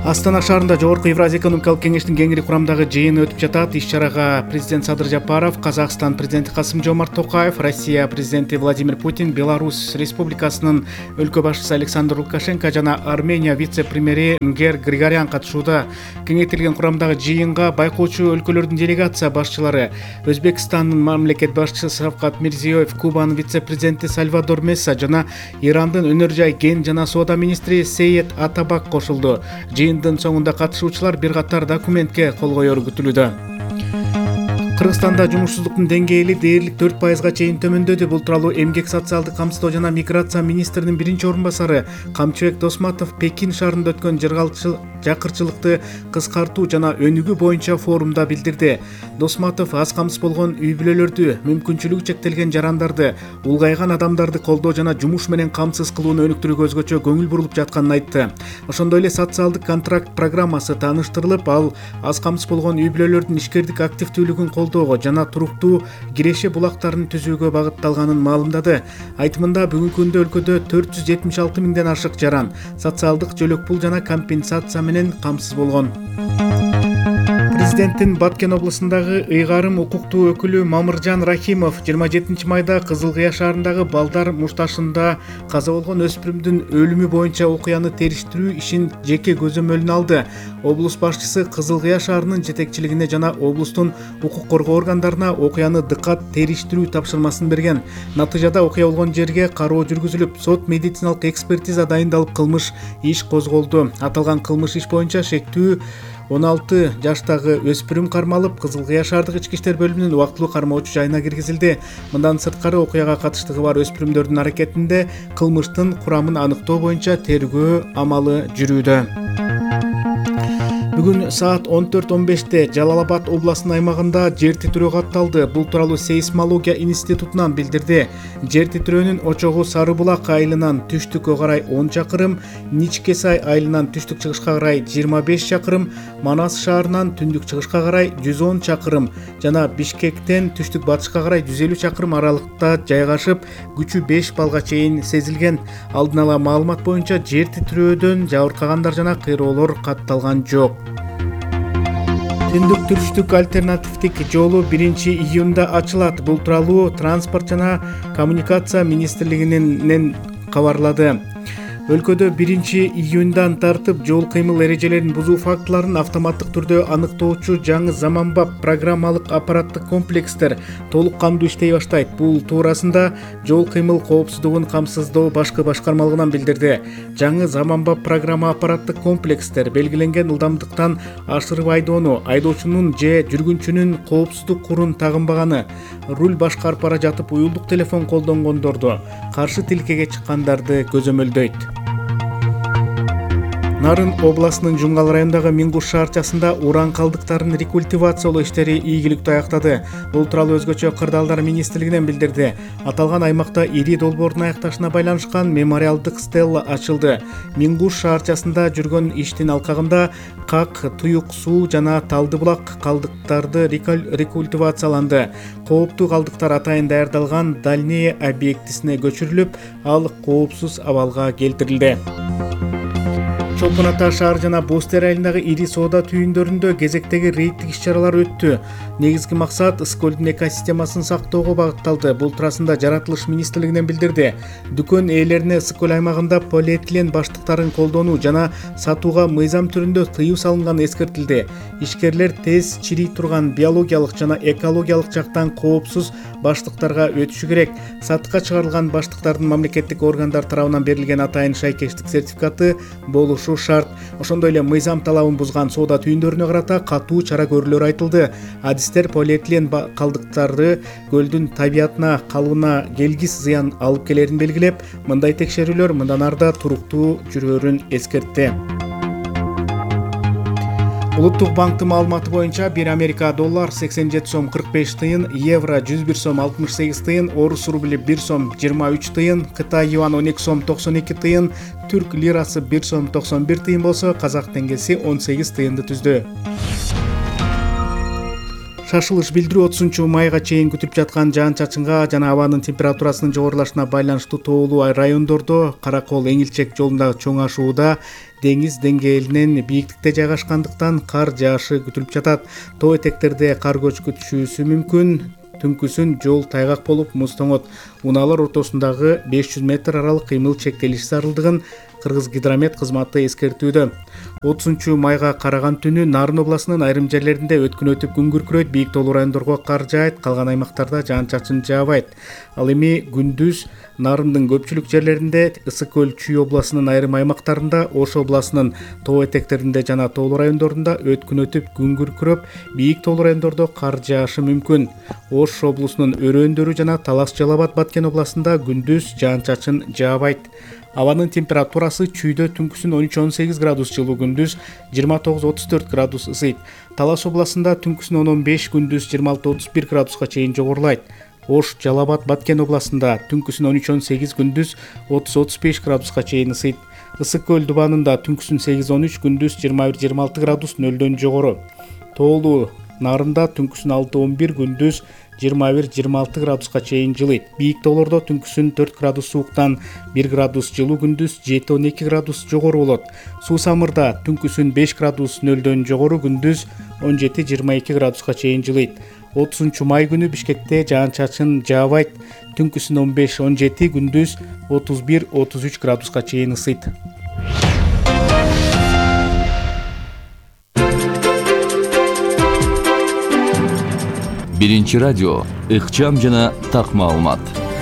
Астана шаарында Жогорку Евразия экономикалык кеңештин кеңири курамдагы жыйыны өтүп жатат. Иш-чарага президент Садыр Жапаров, Казакстан президенти Касым-Жомарт Токаев, Россия президенти Владимир Путин, Беларусь Республикасынын өлкө башчысы Александр Лукашенко жана Армения вице-премьери Нгер Григорян катышууда. Кеңейтилген курамдагы жыйынга байкоочу өлкөлөрдүн делегация башчылары, Өзбекстандын мамлекет башчысы Шавкат Мирзиёев, Кубанын вице-президенти Сальвадор Месса жана Ирандын өнөр жай, кен жана соода министри Сейет Атабак кошулду. Жыйындын соңунда катышуучулар бир катар документке кол коёру күтүлүүдө. Кыргызстанда жумушсуздуктун деңгээли дээрлик 4%га чейин төмөндөдү. Бул тууралуу эмгек социалдык камсыздоо жана миграция министринин биринчи орун басары Камчыбек Досматов Пекин шаарында өткөн жакырчылыкты кыскартуу жана өнүгүү боюнча форумда билдирди. Досматов аз камсыз болгон үй бүлөлөрдү, мүмкүнчүлүгү чектелген жарандарды, улгайган адамдарды колдоо жана жумуш менен камсыз кылууну өнүктүрүүгө өзгөчө көңүл бурулуп жатканын айтты. Ошондой эле социалдык контракт программасы тааныштырылып, ал аз камсыз болгон үй бүлөлөрдүн ишкердик активдүүлүгүн колдоого жана туруктуу киреше булактарын түзүүгө багытталганын маалымдады. Айтымында бүгүнкү күндө өлкөдө 476 миңден ашык жаран социалдык жөлөк пул жана компенсация менен камсыз болгон. Президенттин Баткен облусундагы ыйгарым укуктуу өкүлү Мамыржан Рахимов 27 майда Кызыл Кыя шаарындагы балдар мушташында каза болгон өспүрүмдүн өлүмү боюнча окуяны териштирүү ишин жеке көзөмөлүнө алды. Облус башчысы Кызыл Кыя шаарынын жетекчилигине жана облустун укук коргоо органдарына окуяны дыкат териштирүү тапшырмасын берген. Натыйжада окуя болгон жерге кароо жүргүзүлүп, сот медициналык экспертиза дайындалып, кылмыш иш козголду. Аталган кылмыш иш боюнча шектүү 16 жаштагы өспүрүм кармалып, Кызыл Кыя шаардык ички иштер бөлүмүнүн убактылуу кармоочу жайына киргизилди. Мындан сырткары окуяга катыштыгы бар өспүрүмдөрдүн аракетинде кылмыштын курамын аныктоо боюнча тергөө амалы жүрүүдө. Бүгүн саат 14:15 Жалал-Абад областынын аймагында жер титирөө катталды. Бул тууралуу сейсмология институтунан билдирди. Жер титирөөнүн очогу Сары Булак айылынан түштүккө карай 10 чакырым, Ничкесай айылынан түштүк чыгышка карай 25 чакырым, Манас шаарынан түндүк чыгышка карай 110 чакырым жана Бишкектен түштүк батышка карай 150 чакырым аралыкта жайгашып, күчү 5 балга чейин сезилген. Алдын ала маалымат боюнча жер титирөөдөн жабыркагандар жана кыйроолор катталган жок. Түндүк-түштүк альтернативдик жолу 1-июнда ачылат. Бул тууралуу Транспорт жана коммуникация министрлигинен кабарлады. Өлкөдө 1-июндан тартып жол кыймыл эрежелерин бузуу фактыларын автоматтык түрдө аныктоочу жаңы заманбап программалык аппараттык комплекстер толук кандуу иштей баштайт. Бул туурасында жол кыймыл коопсуздугун камсыздоо башкы башкармалыгынан билдирди. Жаңы заманбап программа аппараттык комплекстер белгиленген ылдамдыктан ашырып айдоону, айдоочунун же жүргүнчүнүн коопсуздук курун тагынбаганы, руль башкарып бара жатып уюлдук телефон колдонгондорду, каршы тилкеге чыккандарды көзөмөлдөйт. Нарын областынын Жумгал районундагы Мингуш шаарчасында уран калдыктарын рекультивациялоо иштери ийгиликтүү аяктады. Бул тууралуу өзгөчө Кырдаалдар министрлигинен билдирди. Аталган аймакта ири долбоордун аякташына байланышкан мемориалдык стелла ачылды. Мингуш шаарчасында жүргөн иштин алкагында Как, Туюк суу жана Талды булак калдыктарды рекультивацияланды. Кооптуу калдыктар атайын даярдалган Дальние объектисине көчүрүлүп, ал коопсуз абалга келтирилди. Чолпон Ата шаар жана Бостер айылындагы ири соода түйүндөрүндө кезектеги рейдтик иш-чаралар өттү. Негизги максат Ысыкөлдүн экосистемасын сактоого багытталды. Бул туурасында Жаратылыш министрлигинен билдирди. Дүкөн ээлерине Ысыкөл аймагында полиэтилен баштыктарын колдонуу жана сатууга мыйзам түрүндө тыюу салынганы эскертилди. Ишкерлер тез чирий турган биологиялык жана экологиялык жактан коопсуз баштыктарга өтүшү керек. Сатыкка чыгарылган баштыктардын мамлекеттик органдар тарабынан берилген атайын шайкештик сертификаты болушу шарт. Ошондой эле мыйзам талабын бузган соода түйүндөрүнө карата катуу чара көрүлөрү айтылды. Адистер полиэтилен калдыктары көлдүн табиятына, калыбына келгис зыян алып келерин белгилеп, мындай текшерүүлөр мындан арда туруктуу жүрөрүн эскертти. Улуттук банктын маалыматы боюнча 1 Америка доллар 87 сом 45 тыйын, евро 101 сом 68 тыйын, орус рубли 1 сом 23 тыйын, Кытай юан 12 сом 92 тыйын, түрк лирасы 1 сом 91 тыйын болсо, казак теңгеси 18 тыйынды түздү. шашылыш билдирүү 30 майга чейин күтүлүп жаткан жаан-чачынга жана абанын температурасынын жогорулашына байланыштуу тоолуу райондордо Каракол Эңилчек жолундагы чоң ашууда деңиз деңгээлинен бийиктикте жайгашкандыктан кар жаашы күтүлүп жатат. Тоо этектерде кар көчкү түшүүсү мүмкүн. Түнкүсүн жол тайгак болуп, муз тоңот. Унаалар ортосундагы 500 метр аралык кыймыл чектелиши зарылдыгын Кыргыз гидромет кызматы эскертүүдө. 30 майга караган түнү Нарын областынын айрым жерлеринде өткүн өтүп күн күркүрөйт, бийик тоолуу райондорго кар жаайт, калган аймактарда жаан-чачын жаабайт. Ал эми күндүз Нарындын көпчүлүк жерлеринде, Ысык көл Чүй областынын айрым аймактарында, Ош областынын тоо этектеринде жана тоолуу райондорунда өткүн өтүп күн күркүрөп, бийик тоолуу райондордо кар жаашы мүмкүн. Ош облусунун өрөөндөрү жана Талас Жалал Абад Баткен областында күндүз жаан-чачын жаабайт. Абанын температурасы Чүйдө түнкүсүн 13-18 градус жылуу, күндүз 29-34 градус ысыйт. Талас областында түнкүсүн 10-15, күндүз 26-31 градуска чейин жогорулайт. Ош, Жалал Абад, Баткен областында түнкүсүн 13-18, күндүз 30-35 градуска чейин ысыйт. Ысык көл Дубанында түнкүсүн 8-13, күндүз 21-26 градус нөлдөн жогору. Тоолуу Нарында түнкүсүн 6-11, күндүз 21-26 градуска чейин жылыйт. Бийик тоолордо түнкүсүн 4 градус сууктан 1 градус жылуу, күндүз 7-12 градус жогору болот. Суу Самырда түнкүсүн 5 градус нөлдөн жогору, күндүз 17-22 градуска чейин жылыйт. 30 май күнү Бишкекте жаан-чачын жаабайт. Түнкүсүн 15-17, күндүз 31-33 градуска чейин ысыйт. Биринчи радио, ыкчам жана так маалымат.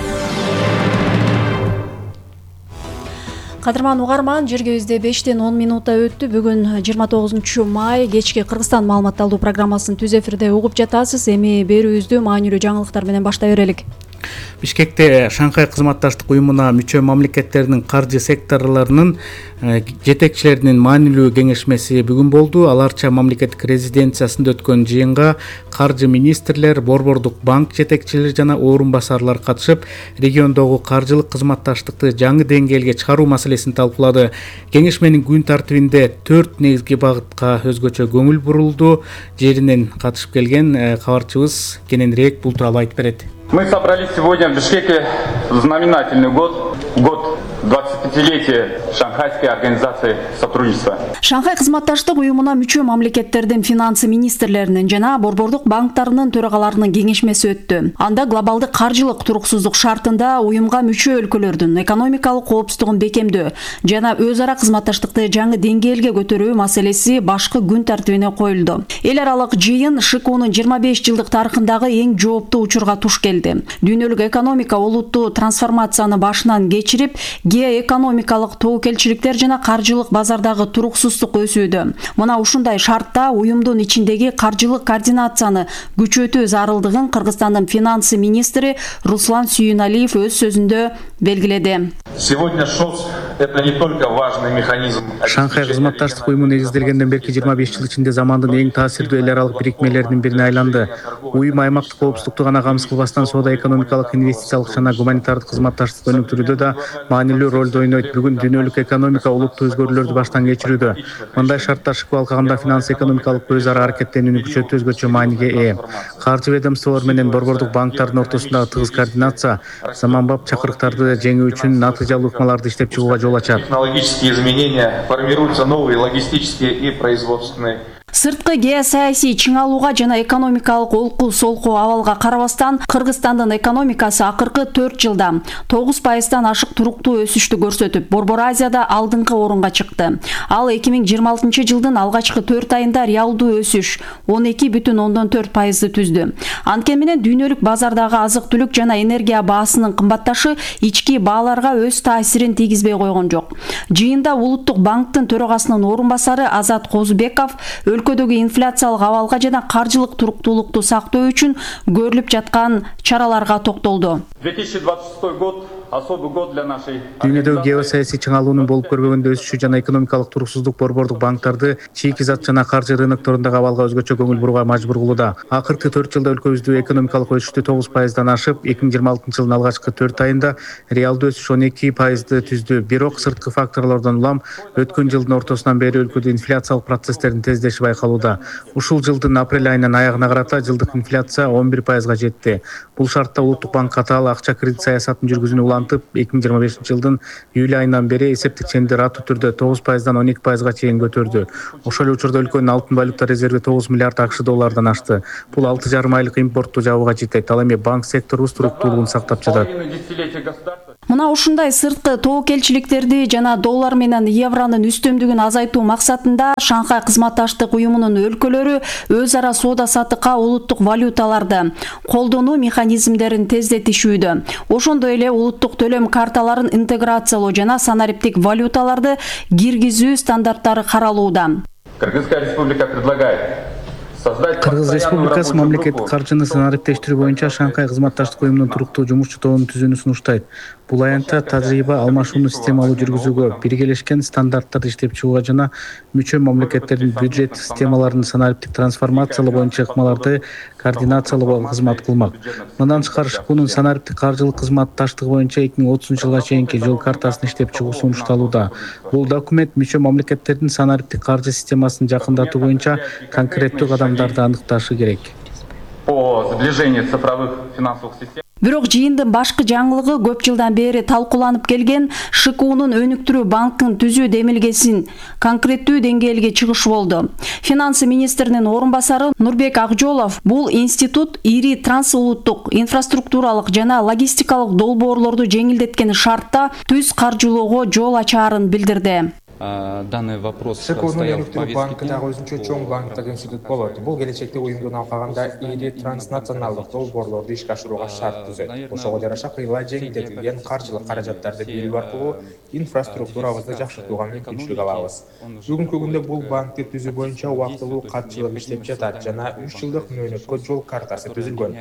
Кадырман угарман, жергебизде 5-10 минутта өттү. Бүгүн 29-май кечки Кыргызстан маалыматталуу программасын түз эфирде угуп жатасыз. Эми берүүбүздү маанилүү жаңылыктар менен баштай берелик. Бишкекте Шанхай кызматташтык уюмуна мүчө мамлекеттердин каржы секторлорунун жетекчилеринин маанилүү кеңешмеси бүгүн болду. Аларча мамлекеттик резиденциясында өткөн жыйынга каржы министрлер, борбордук банк жетекчилери жана орун басарлар катышып, региондогу каржылык кызматташтыкты жаңы деңгээлге чыгаруу маселесин талкуулады. Кеңешменин күн тартибинде 4 негизги багытка өзгөчө көңүл бурулду. Жеринен катышып келген кабарчыбыз кененирээк бул тууралуу айтып берет. Мы собрались сегодня в Бишкеке в знаменательный год 25-летия Шанхайской организации сотрудничества. Шанхай кызматташтык уюмуна мүчө мамлекеттердин финансы министрлеринин жана борбордук банктарынын төрагаларынын кеңешмеси өттү. Анда глобалдык каржылык туруксуздук шартында уюмга мүчө өлкөлөрдүн экономикалык коопсуздугун бекемдөө жана өз ара кызматташтыкты жаңы деңгээлге көтөрүү маселеси башкы күн тартибине коюлду. Эл аралык жыйын ШКУнун 25 жылдык тарыхындагы эң жооптуу учурга туш келди. Дүйнөлүк экономика олуттуу трансформацияны башынан кечирип, геоэкономикалык тобокелчиликтер жана каржылык базардагы туруксуздук өсүүдө. Мына ушундай шартта уюмдун ичиндеги каржылык координацияны күчөтүү зарылдыгын Кыргызстандын финансы министри Руслан Сүйүналиев өз сөзүндө белгиледи. Сегодня ШОС это не только важный механизм. Шанхай кызматташтык уюму негизделгенден берки 25 жыл ичинде замандын эң таасирдүү эл аралык бирикмелеринин бирине айланды. Уюм аймактык коопсуздукту гана камсыз кылбастан соода, экономикалык, инвестициялык жана гуманитардык кызматташтыкты өнүктүрүүдө да маанилүү ролду ойнойт. Бүгүн дүйнөлүк экономика олуттуу өзгөрүүлөрдү баштан кечирүүдө. Мындай шарттар ШКУ алкагында финансы экономикалык өз ара аракеттенүүнү күчөтүү өзгөчө мааниге ээ. Каржы ведомстволору менен борбордук банктардын ортосундагы тыгыз координация заманбап чакырыктарды жеңүү үчүн натыйжалуу ыкмаларды иштеп чыгууга жол ачат. Технологические изменения, формируются новые логистические и производственные. Сырткы геосаясий чыңалууга жана экономикалык олку солку абалга карабастан, Кыргызстандын экономикасы акыркы 4 жылда 9%-тан ашык туруктуу өсүштү көрсөтүп, Борбор Азияда алдыңкы орунга чыкты. Ал 2026 жылдын алгачкы 4 айында реалдуу өсүш 12,4% түздү. Анткени менен дүйнөлүк базардагы азык-түлүк жана энергия баасынын кымбатташы ички бааларга өз таасирин тийгизбей койгон жок. Жыйында Улуттук банктын төрагасынын орун басары Азат Козубеков өлкөдөгү инфляциялык абалга жана каржылык туруктуулукту сактоо үчүн көрүлүп жаткан чараларга токтолду. 2026 год особый год для нашей Дүйнөдөгү организации. геосаясий чыңалуунун болуп көрбөгөндө өсүшү жана экономикалык туруксуздук борбордук банктарды чийки зат жана каржы рынокторундагы абалга өзгөчө көңүл бурууга мажбур кылууда. Акыркы 4 жылда өлкөбүздө экономикалык өсүштү 9%дан ашып, 2026 жылдын алгачкы 4 айында реалдуу өсүш 12%ды түздү. Бирок сырткы факторлордон улам өткөн жылдын ортосунан бери өлкөдө инфляциялык процесстердин тездеши байкалууда. Ушул жылдын апрель айынын аягына карата жылдык инфляция 11%га жетти. Бул шартта Улуттук банк катаал акча кредит саясатын жүргүзүүнү улантып, 2025 жылдын июль айынан бери эсептик ченди ратуу түрдө 9%дан 12%га чейин көтөрдү. Ошол эле учурда өлкөнүн алтын валюта резерви 9 миллиард акш доллардан ашты. Бул 6,5 айлык импортту жабууга жетет. Ал эми банк сектору туруктуулугун сактап жатат. Мына ушундай сырткы тобокелчиликтерди жана доллар менен евронун үстөмдүгүн азайтуу максатында Шанхай кызматташтык уюмунун өлкөлөрү өз ара соода саттыкка улуттук валюталарды колдонуу механизмдерин тездетишүүдө. Ошондой эле улуттук төлөм карталарын интеграциялоо жана санариптик валюталарды киргизүү стандарттары каралууда. Кыргызская республика предлагает Кыргыз Республикасы мамлекеттик каржыны санариптештирүү боюнча Шанхай кызматташтык уюмунун туруктуу жумушчу тобунун түзүүнү сунуштайт. Бул аянтта тажрыйба алмашууну системалуу жүргүзүүгө, биргелешкен стандарттарды иштеп чыгууга жана мүчө мамлекеттердин бюджет системаларынын санариптик трансформациялоо боюнча ыкмаларды координациялоого кызмат кылмак. Мындан тышкары ШКУнун санариптик каржылык кызматташтыгы боюнча 2030 жылга чейинки жол картасын иштеп чыгуу сунушталууда. Бул документ мүчө мамлекеттердин санариптик каржы системасын жакындатуу боюнча конкреттүү кадамдарды аныкташы керек. по сближению цифровых финансовых систем. Бирок жыйындын башкы жаңылыгы көп жылдан бери талкууланып келген ШКУнун өнүктүрүү банкын түзүү демилгесин конкреттүү деңгээлге чыгыш болду. Финансы министринин орун басары Нурбек Акжолов бул институт ири трансулуттук инфраструктуралык жана логистикалык долбоорлорду жеңилдеткен шартта түз каржылоого жол ачаарын билдирди. Данный вопрос ШКУнун өнүктүрүү банкы дагы өзүнчө чоң банктык институт болот. Бул келечекте уюмдун алкагында ири транснационалдык долбоорлорду ишке ашырууга шарт түзөт. Ошого жараша кыйла жеңилдетилген каржылык каражаттарды берүү аркылуу инфраструктурабызды жакшыртууга мүмкүнчүлүк алабыз. Бүгүнкү күндө бул банкты түзүү боюнча убактылуу катчылык иштеп жатат жана 3 жылдык мөөнөткө жол картасы түзүлгөн.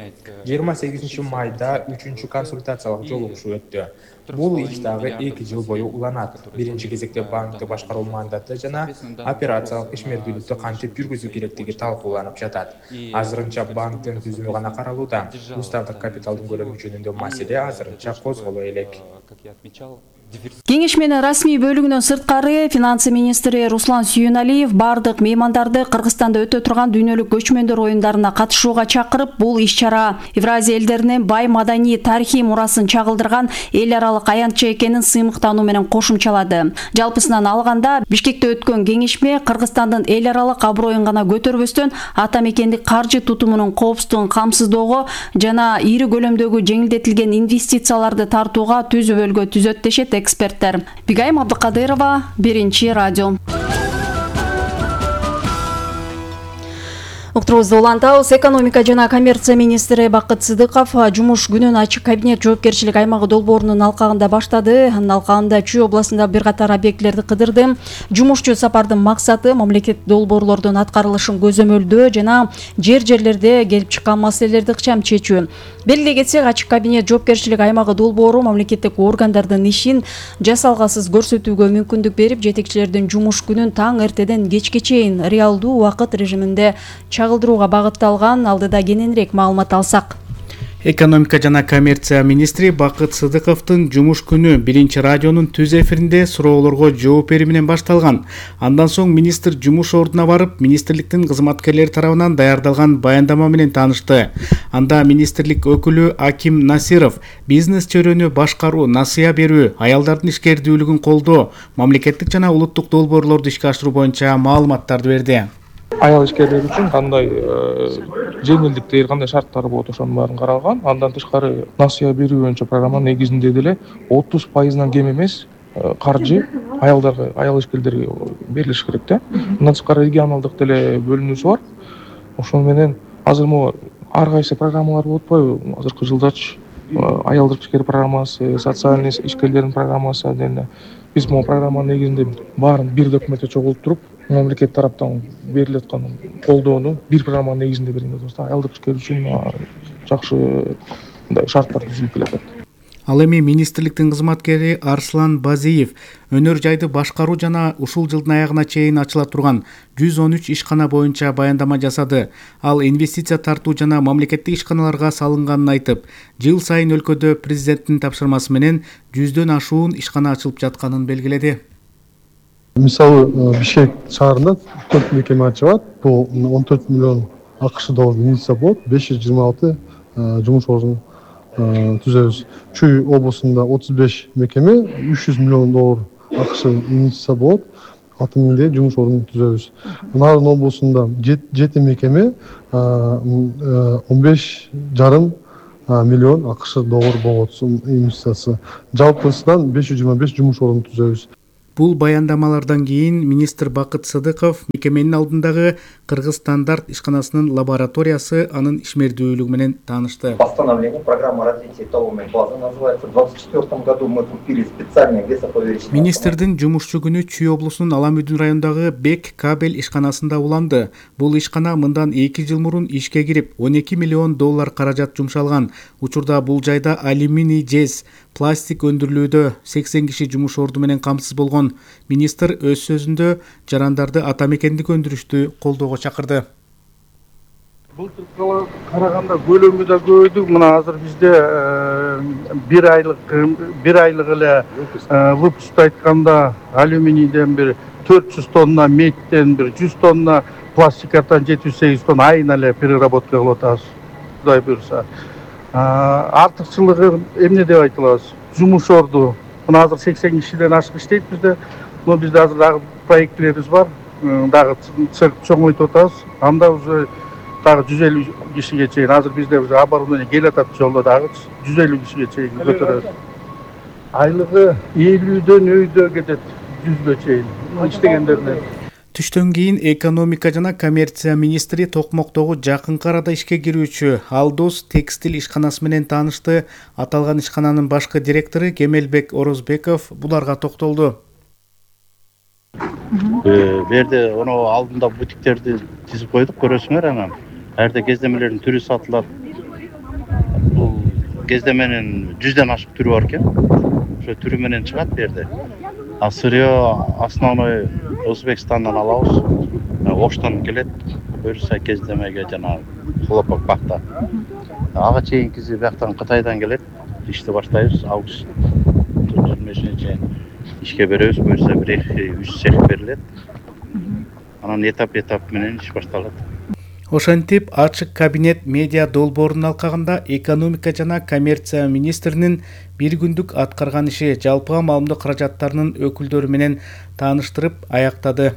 28 майда 3-чү консультациялык жолугушуу өттү. Бул иш дагы 2 жыл бою уланат. Биринчи кезекте банкты башкаруу мандаты жана операциялык ишмердүүлүктү кантип жүргүзүү керектиги талкууланып жатат. Азырынча банктын түзүмү гана каралууда. Уставдык капиталдын көлөмү жөнүндө маселе азырынча козголо элек. Кеңешменин расмий бөлүгүнөн сырткары финансы министри Руслан Сүйүналиев бардык меймандарды Кыргызстанда өтө турган дүйнөлүк көчмөндөр оюндарына катышууга чакырып, бул иш-чара Евразия элдеринин бай маданий тарыхый мурасын чагылдырган эл аралык аянтча экенин сыймыктануу менен кошумчалады. Жалпысынан алганда Бишкекте өткөн кеңешме Кыргызстандын эл аралык аброюн гана көтөрбөстөн ата мекендик каржы тутумунун коопсуздугун камсыздоого жана ири көлөмдөгү жеңилдетилген инвестицияларды тартууга түзүбөлгө түзөт дешет эксперттер. Бигайым Абдыкадырова, Биринчи радио. Уктурубузду улантабыз. Экономика жана коммерция министри Бакыт Сыдыков жумуш күнүн ачык кабинет жоопкерчилик аймагы долбоорунун алкагында баштады. Анын алкагында Чүй областында бир катар объектилерди кыдырды. Жумушчу сапардын максаты мамлекет долбоорлордун аткарылышын көзөмөлдөө жана жерлерде келип чыккан маселелерди ыкчам чечүү. Белгилей кетсек, ачык кабинет жоопкерчилик аймагы долбоору мамлекеттик органдардын ишин жасалгасыз көрсөтүүгө мүмкүндүк берип, жетекчилердин жумуш күнүн таң эртеден кечке чейин реалдуу убакыт режиминде чагылдырууга багытталган. Алдыда кененирээк маалымат алсак. Экономика жана коммерция министри Бакыт Сыдыковдун жумуш күнү Биринчи радионун түз эфиринде суроолорго жооп берүү менен башталган. Андан соң министр жумуш ордуна барып, министрликтин кызматкерлери тарабынан даярдалган баяндама менен таанышты. Анда министрлик өкүлү Аким Насиров бизнес чөйрөнү башкаруу, насыя берүү, аялдардын ишкердүүлүгүн колдоо, мамлекеттик жана улуттук долбоорлорду ишке ашыруу боюнча маалыматтарды берди. Аял ишкерлер үчүн кандай жеңилдиктер, кандай шарттар болот, ошонун баарын каралган. Андан тышкары насыя берүү боюнча программа негизинде деле 30%-нан кем эмес каржы аялдарга, аял ишкерлерге берилиш керек да. Андан тышкары регионалдык деле бөлүнүүсү бар. Ошону менен азыр могу ар кайсы программалар болуп атпайбы? Азыркы жылдачы аялдык ишкер программасы, социальный ишкерлердин программасы деле. Биз могу программанын негизинде баарын бир документте чогултуп туруп, мамлекет тараптан берилип аткан колдоону бир программанын негизинде берген болсо, аялдык ишкер үчүн жакшы шарттар түзүлүп келатат. Ал эми министрликтин кызматкери Арслан Базиев өнөр жайды башкаруу жана ушул жылдын аягына чейин ачыла турган 113 ишкана боюнча баяндама жасады. Ал инвестиция тартуу жана мамлекеттик ишканаларга салынганын айтып, жыл сайын өлкөдө президенттин тапшырмасы менен 100дөн ашуун ишкана ачылып жатканын белгиледи. Мисалы, Бишкек шаарында 4 мекеме ачылат. Бул 14 миллион АКШ доллар инвестиция болот, 526 жумуш ордун түзөбүз. Чүй облусунда 35 мекеме, 300 миллион доллар АКШ инвестиция болот, 6000 жумуш ордун түзөбүз. Нарын облусунда 7 мекеме, 15,5 миллион АКШ доллар болот инвестициясы. Жалпысынан 525 жумуш ордун түзөбүз. Бул баяндамалардан кийин министр Бакыт Сыдыков мекеменин алдындагы Кыргыз стандарт ишканасынын лабораториясы анын ишмердүүлүгү менен таанышты. Постановление программа развития эталонной базы называется. В 2024 году мы купили специальные весоповерочные. Министрдин жумушчу күнү Чүй облусунун Аламүдүн районундагы Бек кабель ишканасында уланды. Бул ишкана мындан 2 жыл мурун ишке кирип, 12 миллион доллар каражат жумшалган. Учурда бул жайда алюминий, жез, пластик өндүрүлүүдө 80 киши жумуш орду менен камсыз болгон. Министр өз сөзүндө жарандарды ата мекендик өндүрүштү колдоого чакырды. Былтыркыга караганда көлөмү да көбөйдү. Мына азыр бизде 1 айлык эле выпуска айтканда алюминийден бир 400 тонна, медтен бир 100 тонна, пластикаттан 78 тонна айына эле переработка кылып атабыз. Кудай буйрса. Артыкчылыгы эмне деп айта алабыз? Жумуш орду. Мына азыр 80 кишиден ашык иштейт бизде. Но бизде азыр дагы проектлерибиз бар. Дагы цех чоңойтуп атабыз. Анда уже дагы 150 кишиге чейин. Азыр бизде уже оборудование келатат жолдо дагы 150 кишиге чейин көтөрөбүз. Айлыгы 50дөн өйдө кетет 100гө чейин. Иштегендерден. Түштөн кийин экономика жана коммерция министри Токмоктогу жакынкы арада ишке кирүүчү Алдос текстиль ишканасы менен таанышты. Аталган ишкананын башкы директору Кемелбек Орозбеков буларга токтолду. Берде оно алдында бутиктерди тизип койдук, көрөсүңөр анан. Эрде кездемелердин түрү сатылат. Бул кездеменин 100дөн ашык түрү бар экен. Ошо түрү менен чыгат берде. А сырье основной Өзбекстандан алабыз. Оштон келет. Буюрса кездемеге жана хлопок бакта. Ага чейинкиси бияктан Кытайдан келет. Ишти баштайбыз август 25-чейин ишке беребиз. Буюрса 1-3 цех берилет. Анан этап менен иш башталат. Ошентип ачык кабинет медиа долбоорунун алкагында экономика жана коммерция министринин бир күндүк аткарган иши жалпыга маалымдоо каражаттарынын өкүлдөрү менен тааныштырып аяктады.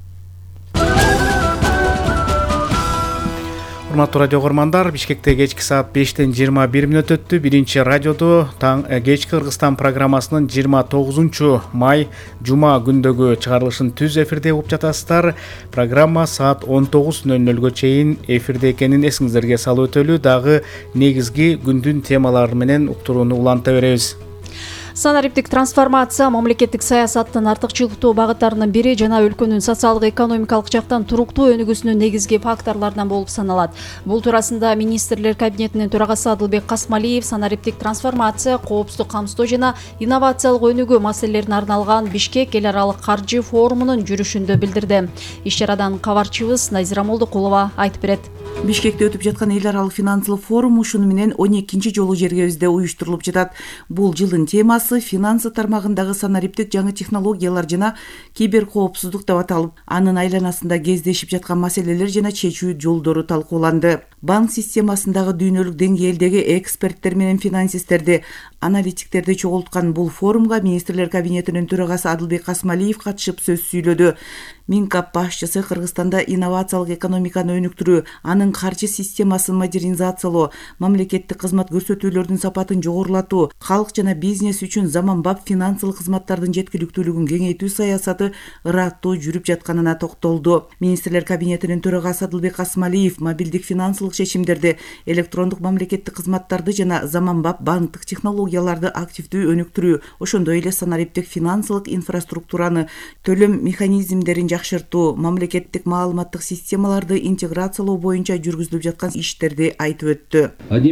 Урматтуу радио көрмандар, Бишкекте кечки саат 5-тен 21 мүнөт өттү. Биринчи радиодо кечки Кыргызстан программасынын 29 май жума күндөгү чыгарылышын түз эфирде угуп жатасыздар. Программа саат 19:00 чейин эфирде экенин эсиңиздерге салып өтөлү. Дагы негизги күндүн темалары менен уктурууну уланта беребиз. Санариптик трансформация мамлекеттик саясаттын артыкчылыктуу багыттарынын бири жана өлкөнүн социалдык экономикалык жактан туруктуу өнүгүүсүнүн негизги факторлорунан болуп саналат. Бул туурасында министрлер кабинетинин төрагасы Адылбек Касмалиев санариптик трансформация, коопсуздук камсыздоо жана инновациялык өнүгүү маселелерине арналган Бишкек эл аралык каржы форумунун жүрүшүндө билдирди. Иш чарадан кабарчыбыз Назира Молдокулова айтып берет. Бишкекте өтүп жаткан эл аралык финансылык форум ушуну менен 12-чи жолу жергебизде уюштурулуп жатат. Бул жылдын темасы финансы тармагындагы санариптик жаңы технологиялар жана кибер коопсуздук деп аталып, анын айланасында кездешип жаткан маселелер жана чечүү жолдору талкууланды. Банк системасындагы дүйнөлүк деңгээлдеги эксперттер менен финансисттерди, аналитиктерди чогулткан бул форумга министрлер кабинетинин төрагасы Адылбек Касмалиев катышып сөз сүйлөдү. Минкап башчысы Кыргызстанда инновациялык экономиканы өнүктүрүү, анын каржы системасын модернизациялоо, мамлекеттик кызмат көрсөтүүлөрдүн сапатын жогорулатуу, калк жана бизнес үчүн заманбап финансылык кызматтардын жеткиликтүүлүгүн кеңейтүү саясаты ыраттуу жүрүп жатканына токтолду. Министрлер кабинетинин төрагасы Адылбек Касмалиев мобилдик финансылык чечимдерди, электрондук мамлекеттик кызматтарды жана заманбап банктык технологияларды технологияларды активдүү өнүктүрүү, ошондой эле санариптик финансылык инфраструктураны, төлөм механизмдерин жакшыртуу, мамлекеттик маалыматтык системаларды интеграциялоо боюнча жүргүзүлүп жаткан иштерди айтып өттү.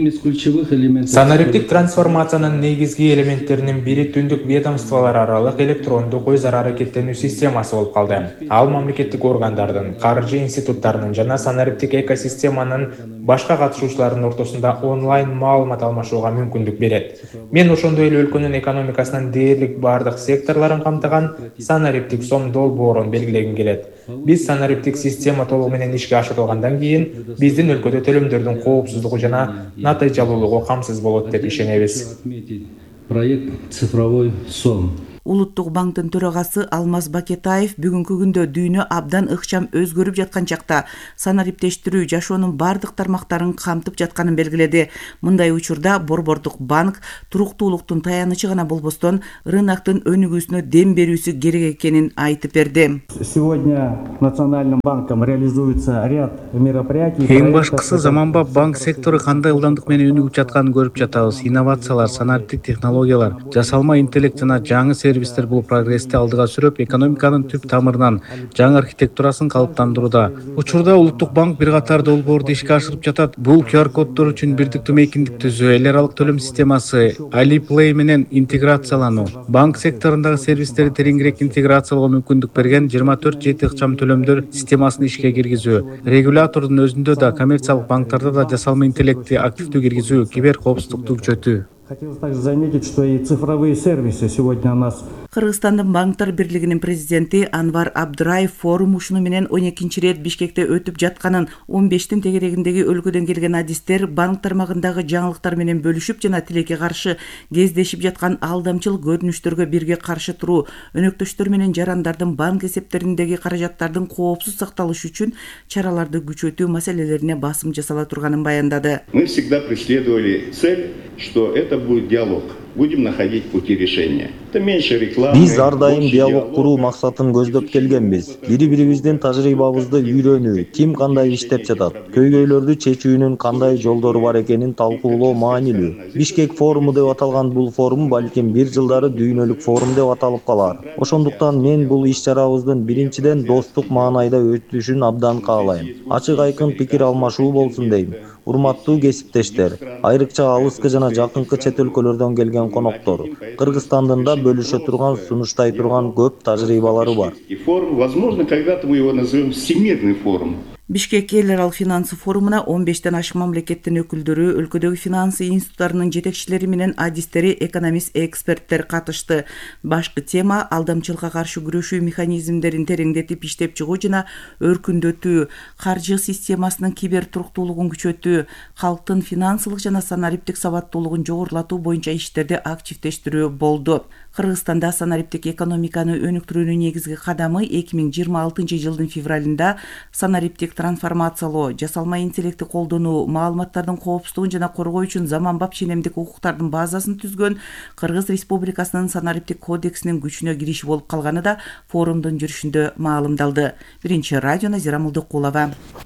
Санариптик трансформациянын негизги элементтеринин бири түндүк ведомстволор аралык электрондук өз ара аракеттенүү системасы болуп калды. Ал мамлекеттик органдардын, каржы институттарынын жана санариптик экосистеманын башка катышуучуларынын ортосунда онлайн маалымат алмашууга мүмкүндүк берет. Мен ошондой эле өлкөнүн экономикасынын дээрлик бардык секторлорун камтыган санариптик сом долбоорун белгилегим келет. Биз санариптик система толугу менен ишке ашырылгандан кийин биздин өлкөдө төлөмдөрдүн коопсуздугу жана натыйжалуулугу камсыз болот деп ишенебиз. Проект «Цифровой сон». Улуттук банктын төрагасы Алмаз Бакетаев бүгүнкү күндө дүйнө абдан ыкчам өзгөрүп жаткан чакта санариптештирүү жашоонун бардык тармактарын камтып жатканын белгиледи. Мындай учурда Борбордук банк туруктуулуктун таянычы гана болбостон рыноктун өнүгүүсүнө дем берүүсү керек экенин айтып берди. Сегодня Национальным банком реализуется ряд мероприятий. Эң башкысы заманбап банк сектору кандай ылдамдык менен өнүгүп жатканын көрүп жатабыз. Инновациялар, санариптик технологиялар, жасалма интеллект жана жаңы сервистер бул прогрессти алдыга сүрөп, экономиканын түп тамырынан жаңы архитектурасын калыптандырууда. Учурда Улуттук банк бир катар долбоорду ишке ашырып жатат. Бул QR коддор үчүн бирдиктүү мейкиндик түзүү, эл аралык төлөм системасы, Alipay менен интеграциялануу, банк секторундагы сервистерди тереңирээк интеграциялоого мүмкүндүк берген 24/7 ыкчам төлөмдөр системасын ишке киргизүү, регулятордун өзүндө да, коммерциялык банктарда да жасалма интеллектти активдүү киргизүү, кибер коопсуздукту күчөтүү. Хотелось также заметить, что и цифровые сервисы сегодня у нас. Кыргызстандын банктар бирлигинин президенти Анвар Абдыраев форум ушуну менен 12-чи рет Бишкекте өтүп жатканын, 15-тин тегерегиндеги өлкөдөн келген адистер банк тармагындагы жаңылыктар менен бөлүшүп жана тилекке каршы кездешип жаткан алдамчыл көрүнүштөргө бирге каршы туруу, өнөктөштөр менен жарандардын банк эсептериндеги каражаттардын коопсуз сакталышы үчүн чараларды күчөтүү маселелерине басым жасала турганын баяндады. Мы всегда преследовали цель, что это будет диалог. Будем находить пути решения. Это меньше рекламы. Биз ар дайым диалог куруу максатын көздөп келгенбиз. Бири-бирибиздин тажрыйбабызды үйрөнүү, ким кандай иштеп жатат, көйгөйлөрдү чечүүнүн кандай жолдору бар экенин талкуулоо маанилүү. Бишкек форуму деп аталган бул форум балким бир жылдары дүйнөлүк форум деп аталып калар. Ошондуктан мен бул иш-чарабыздын биринчиден достук маанайда өтүшүн абдан каалайм. Ачык айкын пикир алмашуу болсун дейм. Урматтуу кесиптештер, айрыкча алыскы жана жакынкы чет өлкөлөрдөн келген коноктор, Кыргызстандын да бөлүшө турган, сунуштай турган көп тажрыйбалары бар. Форум, возможно, когда-то мы его назовем всемирный форум. Бишкек эл аралык финансы форумуна 15тен ашык мамлекеттин өкүлдөрү, өлкөдөгү финансы институттарынын жетекчилери менен адистери, экономист, эксперттер катышты. Башкы тема алдамчылыкка каршы күрөшүү механизмдерин тереңдетип иштеп чыгуу жана өркүндөтүү, каржы системасынын кибер туруктуулугун күчөтүү, калктын финансылык жана санариптик сабаттуулугун жогорулатуу боюнча иштерди активдештирүү болду. Кыргызстанда санариптик экономиканы өнүктүрүүнүн негизги кадамы 2026 жылдын февралында санариптик трансформациялоо, жасалма интеллекти колдонуу, маалыматтардын коопсуздугун жана коргоо үчүн заманбап ченемдик укуктардын базасын түзгөн Кыргыз Республикасынын санариптик кодексинин күчүнө кириши болуп калганы да форумдун жүрүшүндө маалымдалды. Биринчи радио Назира Мулдукулова.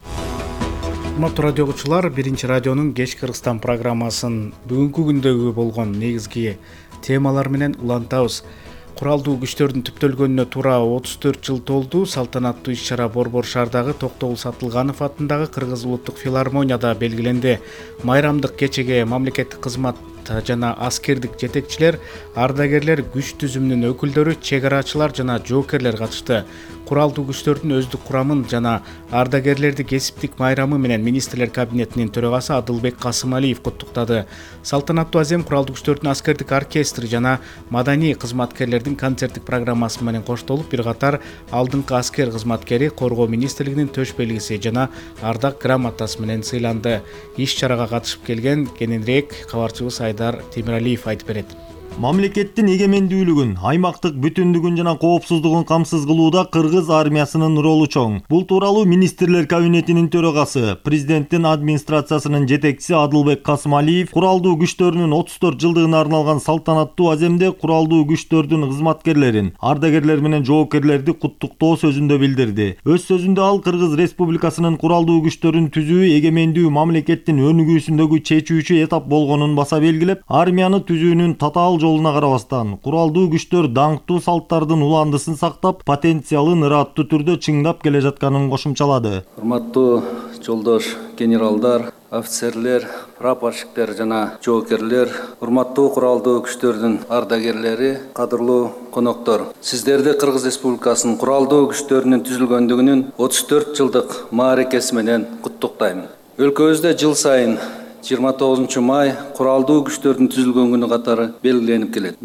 Урматтуу радио окуучулар, Биринчи радионун Кеч Кыргызстан программасын бүгүнкү күндөгү болгон негизги темалар менен улантабыз. Куралдуу күчтөрдүн түптөлгөнүнө туура 34 жыл толду. Салтанаттуу иш-чара Борбор шаардагы Токтогул Сатылганов атындагы Кыргыз улуттук филармонияда белгиленди. Майрамдык кечеге мамлекеттик кызмат жана аскердик жетекчилер, ардагерлер, күч түзүмүнүн өкүлдөрү, чек арачылар жана жоокерлер катышты. Куралдуу күчтөрдүн өздүк курамын жана ардагерлерди кесиптик майрамы менен министрлер кабинетинин төрагасы Адылбек Касымалиев куттуктады. Салтанаттуу азем куралдуу күчтөрдүн аскердик оркестри жана маданий кызматкерлердин концерттик программасы менен коштолуп, бир катар алдыңкы аскер кызматкери коргоо министрлигинин төш белгиси жана ардак грамотасы менен сыйланды. Иш-чарага катышып келген кененирээк кабарчыбыз Айдар Темиралиев айтып берет. Мамлекеттин эгемендүүлүгүн, аймактык бүтүндүгүн жана коопсуздугун камсыз кылууда кыргыз армиясынын ролу чоң. Бул тууралуу министрлер кабинетинин төрагасы, президенттин администрациясынын жетекчиси Адылбек Касымалиев куралдуу күчтөрүнүн 34 жылдыгына арналган салтанаттуу аземде куралдуу күчтөрдүн кызматкерлерин, ардагерлер менен жоопкерлерди куттуктоо сөзүндө билдирди. Өз сөзүндө ал Кыргыз Республикасынын куралдуу күчтөрүн түзүү эгемендүү мамлекеттин өнүгүүсүндөгү чечүүчү этап болгонун баса белгилеп, армияны түзүүнүн татаал жолуна карабастан куралдуу күчтөр даңктуу салттардын уландысын сактап, потенциалын ыраттуу түрдө чыңдап келе жатканын кошумчалады. Урматтуу жолдош генералдар, офицерлер, прапорщиктер жана жоокерлер, урматтуу куралдуу күчтөрдүн ардагерлери, кадырлуу коноктор. Сиздерди Кыргыз Республикасынын куралдуу күчтөрүнүн түзүлгөндүгүнүн 34 жылдык мааракеси менен куттуктайм. Өлкөбүздө жыл сайын 29 май куралдуу күчтөрдүн түзүлгөн күнү катары белгиленип келет.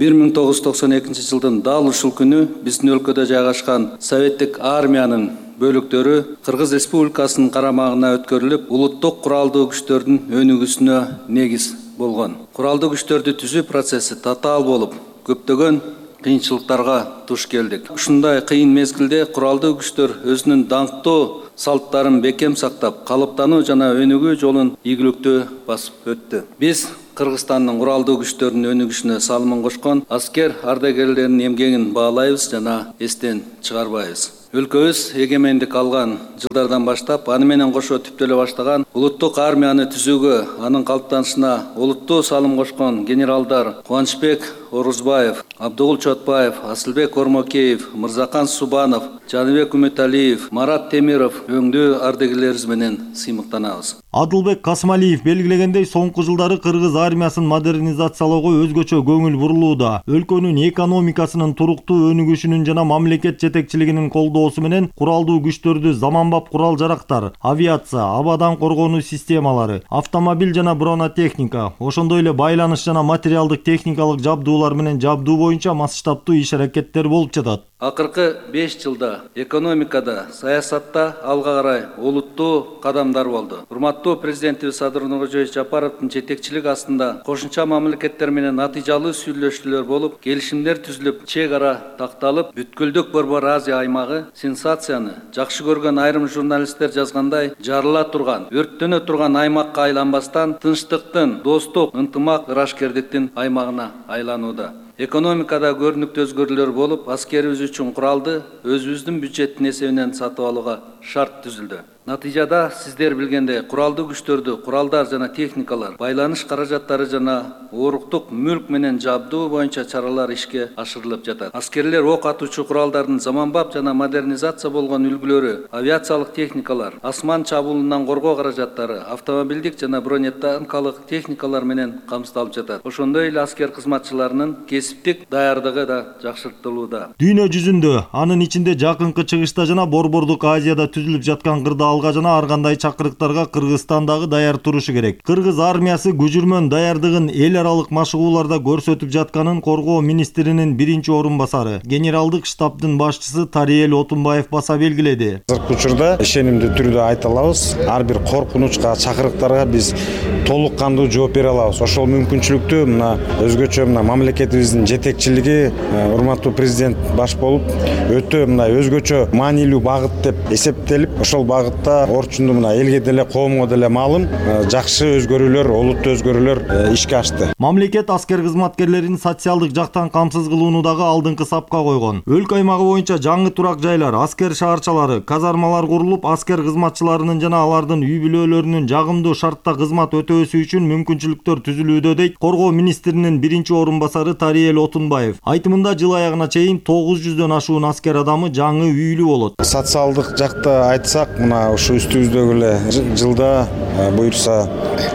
1992 жылдын дал ушул күнү биздин өлкөдө жайгашкан советтик армиянын бөлүктөрү Кыргыз Республикасынын карамагына өткөрүлүп, улуттук куралдуу күчтөрдүн өнүгүүсүнө негиз болгон. Куралдуу күчтөрдү түзүү процесси татаал болуп, көптөгөн кыйынчылыктарга туш келдик. Ушундай кыйын мезгилде куралдуу күчтөр өзүнүн даңктуу салттарын бекем сактап, калыптануу жана өнүгүү жолун ийгиликтүү басып өттү. Биз Кыргызстандын куралдуу күчтөрүнүн өнүгүшүнө салымын кошкон аскер ардагерлеринин эмгегин баалайбыз жана эстен чыгарбайбыз. Өлкөбүз эгемендик алган жылдардан баштап, аны менен кошо түптөлө баштаган улуттук армияны түзүүгө, анын калыптанышына олуттуу салым кошкон генералдар Кубанычбек Орузбаев, Абдыгул Чотбаев, Асылбек Ормокеев, Мырзакан Субанов, Жаныбек Үмүталиев, Марат Темиров өңдүү ардагерлерибиз менен сыймыктанабыз. Адылбек Касымалиев белгилегендей, соңку жылдары кыргыз армиясын модернизациялоого өзгөчө көңүл бурулууда. Өлкөнүн экономикасынын туруктуу өнүгүшүнүн жана мамлекет жетекчилигинин колдоосу менен куралдуу күчтөрдү заманбап курал-жарактар, авиация, абадан коргонуу системалары, автомобиль жана бронетехника, ошондой эле байланыш жана материалдык техникалык жабдуулар менен жабдуу боюнча массштабтуу иш-аракеттер болуп жатат. Акыркы 5 жылда экономикада, саясатта алга карай олуттуу кадамдар болду. Урматтуу президентибиз Садыр Нуркожоевич Жапаровдун жетекчилиги астында кошумча мамлекеттер менен натыйжалуу сүйлөшүүлөр болуп, келишимдер түзүлүп, чек ара такталып, бүткүлдүк Борбор Азия аймагы сенсацияны жакшы көргөн айрым журналисттер жазгандай жарыла турган, өрттөнө турган аймакка айланбастан тынчтыктын, достук, ынтымак, ырашкердиктин аймагына айланууда. Экономикада көрүнүктүү өзгөрүүлөр болуп, аскерибиз үчүн куралды өзүбүздүн бюджеттин эсебинен сатып алууга шарт түзүлдү. Натыйжада сиздер билгендей, куралдуу күчтөрдү, куралдар жана техникалар, байланыш каражаттары жана оруктук мүлк менен жабдуу боюнча чаралар ишке ашырылып жатат. Аскерлер ок атуучу куралдардын заманбап жана модернизация болгон үлгүлөрү, авиациялык техникалар, асман чабуулунан коргоо каражаттары, автомобилдик жана бронетанкалык техникалар менен камсыздалып жатат. Ошондой эле аскер кызматчыларынын кесиптик даярдыгы да жакшыртылууда. Дүйнө жүзүндө, анын ичинде Жакынкы Чыгышта жана Борбордук Азияда түзүлүп жаткан кырдаалга жана ар кандай чакырыктарга Кыргызстан дагы даяр турушу керек. Кыргыз армиясы күжүрмөн даярдыгын эл аралык машыгууларда көрсөтүп жатканын Коргоо министринин биринчи орун басары, генералдык штабдын башчысы Тариел Отунбаев баса белгиледи. Азыркы учурда ишенимдүү түрдө айта алабыз, ар бир коркунучка, чакырыктарга биз толук кандуу жооп бере алабыз. Ошол мүмкүнчүлүктү мына өзгөчө мына мамлекетибиздин жетекчилиги, урматтуу президент баш болуп, өтө мына өзгөчө маанилүү багыт деп эсептелип, ошол багытта орчунду мына элге деле, коомго деле маалым жакшы өзгөрүүлөр, олуттуу өзгөрүүлөр ишке ашты. Мамлекет аскер кызматкерлерин социалдык жактан камсыз кылууну дагы алдыңкы сапка койгон. Өлкө аймагы боюнча жаңы турак жайлар, аскер шаарчалары, казармалар курулуп, аскер кызматчыларынын жана алардын үй бүлөлөрүнүн жагымдуу шартта кызмат өтөөсү үчүн мүмкүнчүлүктөр түзүлүүдө, дейт Коргоо министринин биринчи орун басары Тариел Отунбаев. Айтымында жыл аягына чейин 900дөн ашуун аскер адамы жаңы үйлүү болот. Социалдык жакта айтсак, мына ушу үстүбүздөгү эле жылда буюрса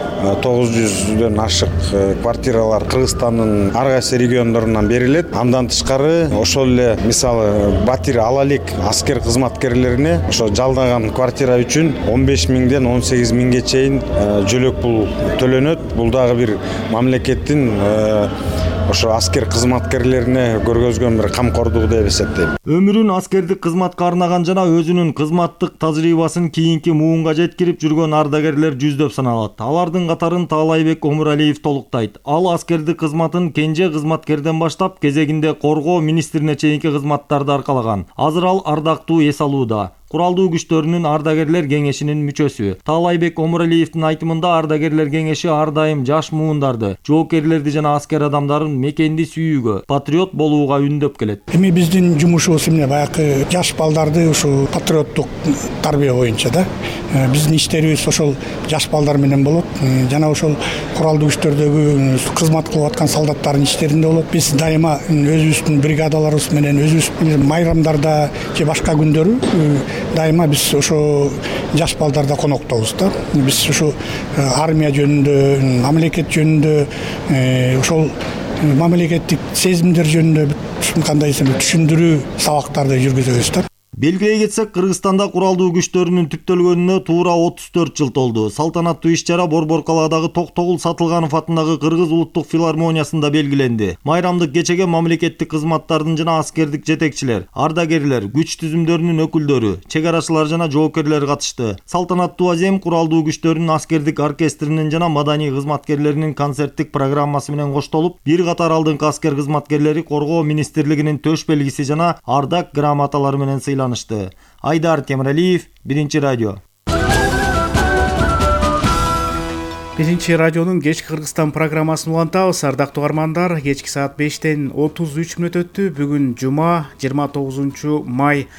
900дөн ашык квартиралар Кыргызстандын ар кайсы региондорунан берилет. Андан тышкары ошол эле мисалы Батир Алалик аскер кызматкерлерине ошо жалдаган квартира үчүн 15 миңден 18 миңге чейин жөлөк пул төлөнөт. Бул дагы бир мамлекеттин ошо аскер кызматкерлерине көргөзгөн бир камкордугу деп эсептейм. Өмүрүн аскердик кызматка арнаган жана өзүнүн кызматтык тажрыйбасын кийинки муунга жеткирип жүргөн ардагерлер жүздөп саналат. Алардын катарын Таалайбек Омуралиев толуктайт. Ал аскердик кызматын кенже кызматкерден баштап кезегинде коргоо министрине чейинки кызматтарды аркалаган. Азыр ал ардактуу эс алууда. Куралдуу күчтөрүнүн ардагерлер кеңешинин мүчөсү. Таалайбек Омуралиевдин айтымында ардагерлер кеңеши ар дайым жаш муундарды, жоокерлерди жана аскер адамдарын мекенди сүйүүгө, патриот болууга үндөп келет. Эми биздин жумушубуз эмне баягы жаш балдарды ушул патриоттук тарбия боюнча да. Биздин иштерибиз ошол жаш балдар менен болот. Жана ошол куралдуу күчтөрдөгү кызмат кылып аткан солдаттардын иштеринде болот. Биз дайыма өзүбүздүн бригадаларыбыз менен өзүбүз майрамдарда же башка күндөрү дайыма биз ошо жаш балдарда коноктобуз да. Биз ушу армия жөнүндө, мамлекет жөнүндө, ошол мамлекеттик сезимдер жөнүндө кандай түшүндүрүү сабактарды жүргүзөбүз да. Белгилей кетсек, Кыргызстанда куралдуу күчтөрүнүн түптөлгөнүнө туура 34 жыл толду. Салтанаттуу иш-чара Борбор калаадагы Токтогул Сатылганов атындагы Кыргыз улуттук филармониясында белгиленди. Майрамдык кечеге мамлекеттик кызматтардын жана аскердик жетекчилер, ардагерлер, күч түзүмдөрүнүн өкүлдөрү, чек арачылар жана жоокерлер катышты. Салтанаттуу азем куралдуу күчтөрүнүн аскердик оркестринин жана маданий кызматкерлеринин концерттик программасы менен коштолуп, бир катар алдыңкы аскер кызматкерлери коргоо министрлигинин төш белгиси жана ардак грамоталары менен сыйланды. Айдар Темиралиев, Биринчи радио. Биринчи радионун кечки Кыргызстан программасын улантабыз. Ардактуу угармандар, кечки саат 5-тен 33 мүнөт өттү. Бүгүн жума 29 май.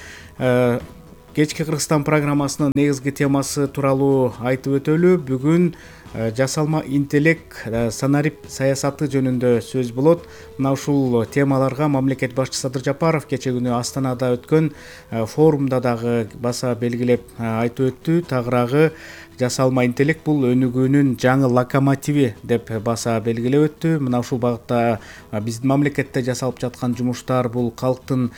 Кечки Кыргызстан программасынын негизги темасы тууралуу айтып өтөлү. Бүгүн жасалма интеллект, санарип саясаты жөнүндө сөз болот. Мына ушул темаларга мамлекет башчысы Садыр Жапаров кече күнү Астанада өткөн форумда дагы баса белгилеп айтып өттү. Тагыраагы жасалма интеллект бул өнүгүүнүн жаңы локомотиви деп баса белгилеп өттү. Мына ушул багытта биздин мамлекетте жасалып жаткан жумуштар бул калктын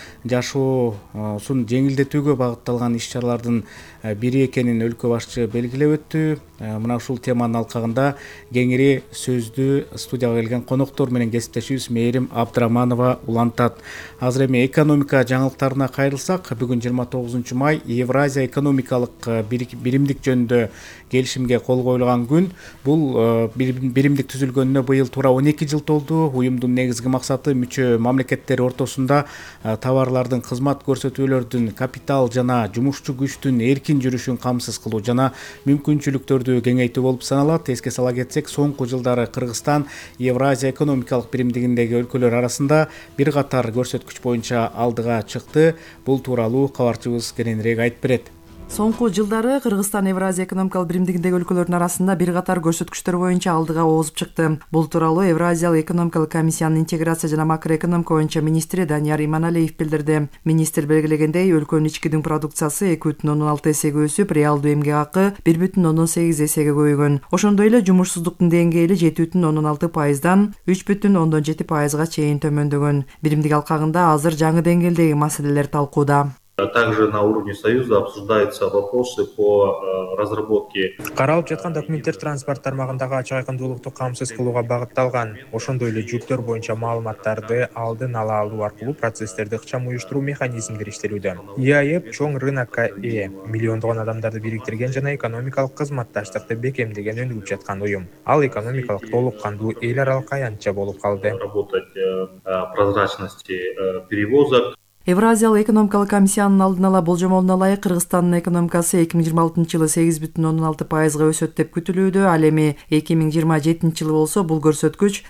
жашоосун жеңилдетүүгө багытталган иш-чаралардын бири экенин өлкө башчы белгилеп өттү. Мына ушул теманын алкагында кеңири сөздү студияга келген коноктор менен кесиптешибиз Мээрим Абдыраманова улантат. Азыр эми экономика жаңылыктарына кайрылсак, бүгүн 29 май Евразия экономикалык биримдик жөнүндө келишимге кол коюлган күн. Бул биримдик түзүлгөнүнө быйыл туура 12 жыл толду. Уюмдун негизги максаты мүчө мамлекеттер ортосунда товарлардын, кызмат көрсөтүүлөрдүн, капитал жана жумушчу күчтүн эркин жүрүшүн камсыз кылуу жана мүмкүнчүлүктөрдү кеңейтүү болуп саналат. Эске сала кетсек, соңку жылдары Кыргызстан Евразия экономикалык биримдигиндеги өлкөлөр арасында бир катар көрсөткүч боюнча алдыга чыкты. Бул тууралуу кабарчыбыз кененирээк айтып берет. Соңку жылдары Кыргызстан Евразия экономикалык биримдигиндеги өлкөлөрдүн арасында бир катар көрсөткүчтөр боюнча алдыга оозуп чыкты. Бул тууралуу Евразиялык экономикалык комиссиянын интеграция жана макроэкономика боюнча министри Данияр Иманалиев билдирди. Министр белгилегендей, өлкөнүн ички продукциясы 2,6 эсеге өсүп, реалдуу эмгек акы 1,8 эсеге көбөйгөн. Ошондой эле жумушсуздуктун деңгээли 7,6%дан 3,7%га чейин төмөндөгөн. Биримдик алкагында азыр жаңы деңгээлдеги маселелер талкууда. Также на уровне Союза обсуждаются вопросы по разработке. Каралып жаткан документтер транспорт тармагындагы ачык айкындуулукту камсыз кылууга багытталган. Ошондой эле жүктөр боюнча маалыматтарды алдын ала алуу аркылуу процесстерди ыкчам уюштуруу механизмдери иштелүүдө. ИАЭП чоң рынокко ээ, миллиондогон адамдарды бириктирген жана экономикалык кызматташтыкты бекемдеген өнүгүп жаткан уюм. Ал экономикалык толук кандуу эл аралык аянтча болуп калды. Работать прозрачности перевозок. Евразиялык экономикалык комиссиянын алдын ала болжомолуна ылайык Кыргызстандын экономикасы 2026 жылы 8,6%га өсөт деп күтүлүүдө. Ал эми 2027 жылы болсо бул көрсөткүч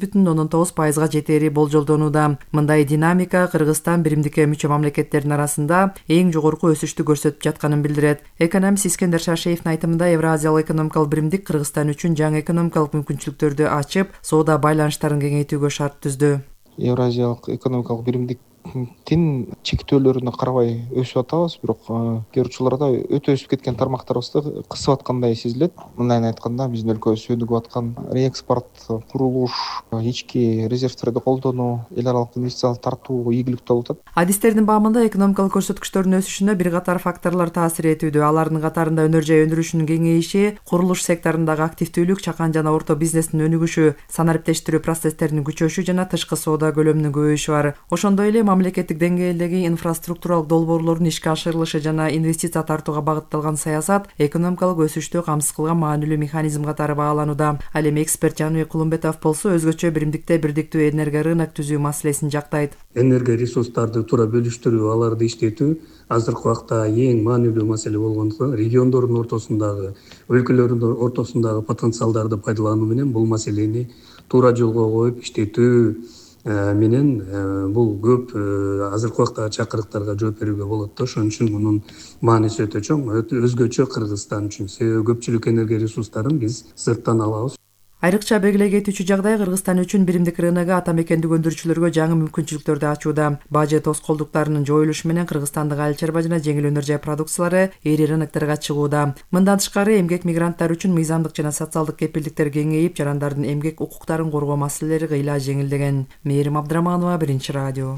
8,9%га жетери болжолдонууда. Мындай динамика Кыргызстан биримдикке мүчө мамлекеттердин арасында эң жогорку өсүштү көрсөтүп жатканын билдирет. Экономист Искендер Шашеевдин айтымында, Евразиялык экономикалык биримдик Кыргызстан үчүн жаңы экономикалык мүмкүнчүлүктөрдү ачып, соода байланыштарын кеңейтүүгө шарт түздү. Евразиялык экономикалык биримдик тин чектөөлөрүнө карабай өсүп атабыз, бирок кээ бир учурларда өтө өсүп кеткен тармактарыбызды кысып аткандай сезилет. Мындайын айтканда, биздин өлкөбүз өнүгүп аткан реэкспорт, курулуш, ички резервтерди колдонуу, эл аралык инвестициялар тартуу ийгиликтүү болуп атат. Адистердин баамында экономикалык көрсөткүчтөрдүн өсүшүнө бир катар факторлор таасир этүүдө. Алардын катарында өнөр жай өндүрүшүнүн кеңейиши, курулуш секторундагы активдүүлүк, чакан жана орто бизнестин өнүгүшү, санариптештирүү процесстеринин күчөшү жана тышкы соода көлөмүнүн көбөйүшү бар. Ошондой эле мамлекеттик деңгээлдеги инфраструктуралык долбоорлордун ишке ашырылышы жана инвестиция тартууга багытталган саясат экономикалык өсүштү камсыз кылган маанилүү механизм катары бааланууда. Ал эми эксперт Жаныбек Кулумбетов болсо өзгөчө биримдикте бирдиктүү энерго рынок түзүү маселесин жактайт. Энерго ресурстарды туура бөлүштүрүү, аларды иштетүү азыркы убакта эң маанилүү маселе болгондуктан региондордун ортосундагы, өлкөлөрдүн ортосундагы потенциалдарды пайдалануу менен бул маселени туура жолго коюп иштетүү менен бул көп азыркы убактагы чакырыктарга жооп берүүгө болот да. Ошон үчүн мунун мааниси өтө чоң, өзгөчө Кыргызстан үчүн. Себеби көпчүлүк энерго ресурстарын биз сырттан алабыз. Айрыкча белгилей кетүүчү жагдай Кыргызстан үчүн биримдик рыногу ата мекендик өндүрүүчүлөргө жаңы мүмкүнчүлүктөрдү ачууда. Бажы тоскоолдуктарынын жоюлушу менен Кыргызстандык айыл чарба жана жеңил өнөр жай продукциялары эри рынокторго чыгууда. Мындан тышкары эмгек мигранттары үчүн мыйзамдык жана социалдык кепилдиктер кеңейип, жарандардын эмгек укуктарын коргоо маселелери кыйла жеңилдеген. Мээрим Абдыраманова, Биринчи радио.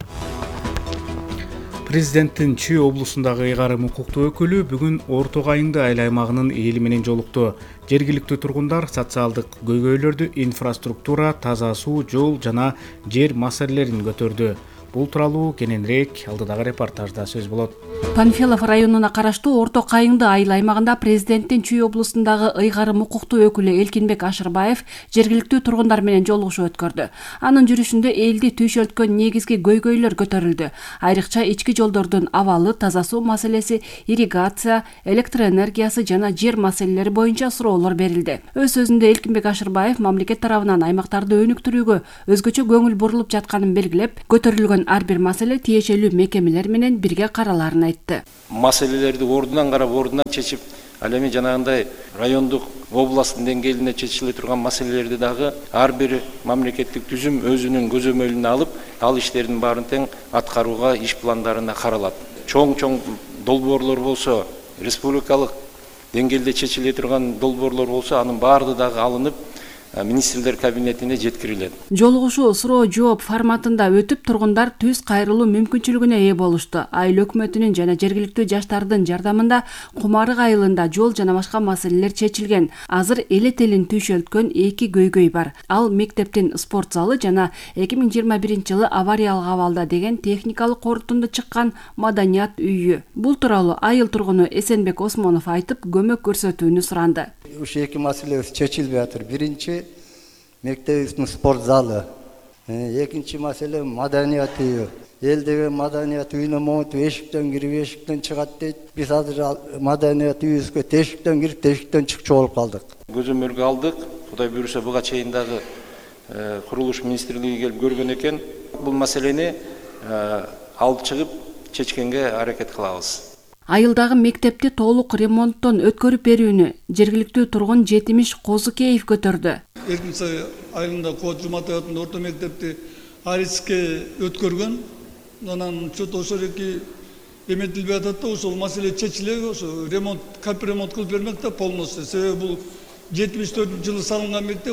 Президенттин Чүй облусундагы ыйгарым укуктуу өкүлү бүгүн Орто Кайыңды айыл аймагынын эли менен жолукту. Жергиликтүү тургундар социалдык көйгөйлөрдү, инфраструктура, таза суу, жол жана жер маселелерин көтөрдү. Бул тууралуу кененирээк алдыдагы репортажда сөз болот. Панфилов районуна караштуу Орто Кайыңды айыл аймагында президенттин Чүй облусундагы ыйгарым укуктуу өкүлү Элкинбек Ашырбаев жергиликтүү тургундар менен жолугушуу өткөрдү. Анын жүрүшүндө элди түйшөлткөн негизги көйгөйлөр көтөрүлдү. Айрыкча ички жолдордун абалы, таза суу маселеси, ирригация, электроэнергиясы жана жер маселелери боюнча суроолор берилди. Өз сөзүндө Элкинбек Ашырбаев мамлекет тарабынан аймактарды өнүктүрүүгө өзгөчө көңүл бурулуп жатканын белгилеп, көтөрүлгөн ар бир маселе тиешелүү мекемелер менен бирге караларын айтты. Маселелерди ордунан карап, ордунан чечип, ал эми жанагындай райондук, областтын деңгээлинде чечиле турган маселелерди дагы ар бир мамлекеттик түзүм өзүнүн көзөмөлүнө алып, ал иштердин баарын тең аткарууга иш пландарына каралат. Чоң долбоорлор болсо, республикалык деңгээлде чечиле турган долбоорлор болсо, анын баардыгы дагы алынып министрлер кабинетине жеткирилет. Жолугушуу суроо жооп форматында өтүп, тургундар түз кайрылуу мүмкүнчүлүгүнө ээ болушту. Айыл өкмөтүнүн жана жергиликтүү жаштардын жардамында Кумарык айылында жол жана башка маселелер чечилген. Азыр элетелин түйшөлткөн 2 көйгөй бар. Ал мектептин спорт залы жана 2021-жылы авариялык абалда деген техникалык корутунду чыккан маданият үйү. Бул тууралуу айыл тургуну Эсенбек Осмонов айтып, көмөк көрсөтүүнү суранды. Ушул 2 маселе чечилбей атыр. Биринчи мектебибиздин спорт залы. Экинчи маселе маданият үйү. Эл деген маданият үйүнө монтуп эшиктен кирип, эшиктен чыгат дейт. Биз азыр маданият үйүбүзгө тешиктен кирип, тешиктен чыкчу болуп калдык. Көзөмөлгө алдык. Кудай буйруса буга чейин дагы курулуш министрлиги келип көргөн экен. Бул маселени алып чыгып чечкенге аракет кылабыз. Айылдагы мектепти толук ремонттон өткөрүп берүүнү жергиликтүү тургун Жетимиш Козукеев көтөрдү. Эркинсай айылында Код Жуматаевдин орто мектепти Ариске өткөргөн. Анан чото ошол эки эметилбей атат да, ошол маселе чечилеби, ошо ремонт, капремонт кылып бермек да полностью. Себеби бул 74-жылы салынган мектеп,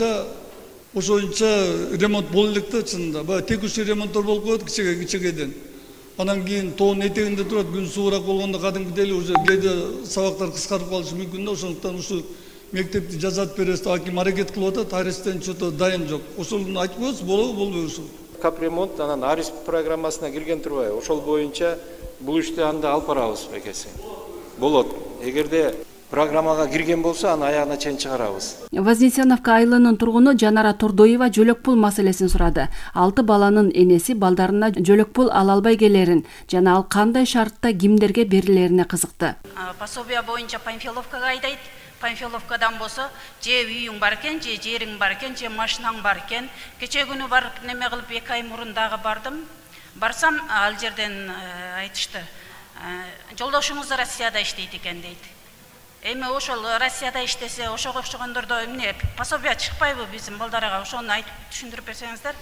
ошоюнча ремонт боло элек да чынында. Баягы текущий ремонттор болуп коет кичигейден. Анан кийин тоонун этегинде турат, күн суураак болгондо кадимкидей эле уже кээде сабактар кыскарып калышы мүмкүн да. Ошондуктан ушул мектепти жазат беребиз деп аким аракет кылып атат. Арестен чото дайым жок. Ошону айтып коебуз, болобу, болбойбу ушул. Капремонт анан Арис программасына кирген турбайбы? Ошол боюнча бул ишти анда алып барабыз бекеси. Болот. Эгерде программага кирген болсо, аны аягына чейин чыгарабыз. Вознесеновка айылынын тургуну Жанара Турдоева жөлөк пул маселесин сурады. 6 баланын энеси балдарына жөлөк пул ала албай келерин жана ал кандай шартта кимдерге берилерине кызыкты. Пособия боюнча Панфиловкага айдайт. Панфиловкадан болсо, же үйүң бар экен, же жериң бар экен, же машинаң бар экен. Кече күнү барып неме кылып 2 ай мурун дагы бардым. Барсам, ал жерден айтышты. Жолдошуңуз Россияда иштейт экен дейт. Эми ошол Россияда иштесе, ошого окшогондордо эмне пособия чыкпайбы биздин балдарга? Ошону айтып түшүндүрүп берсеңиздер.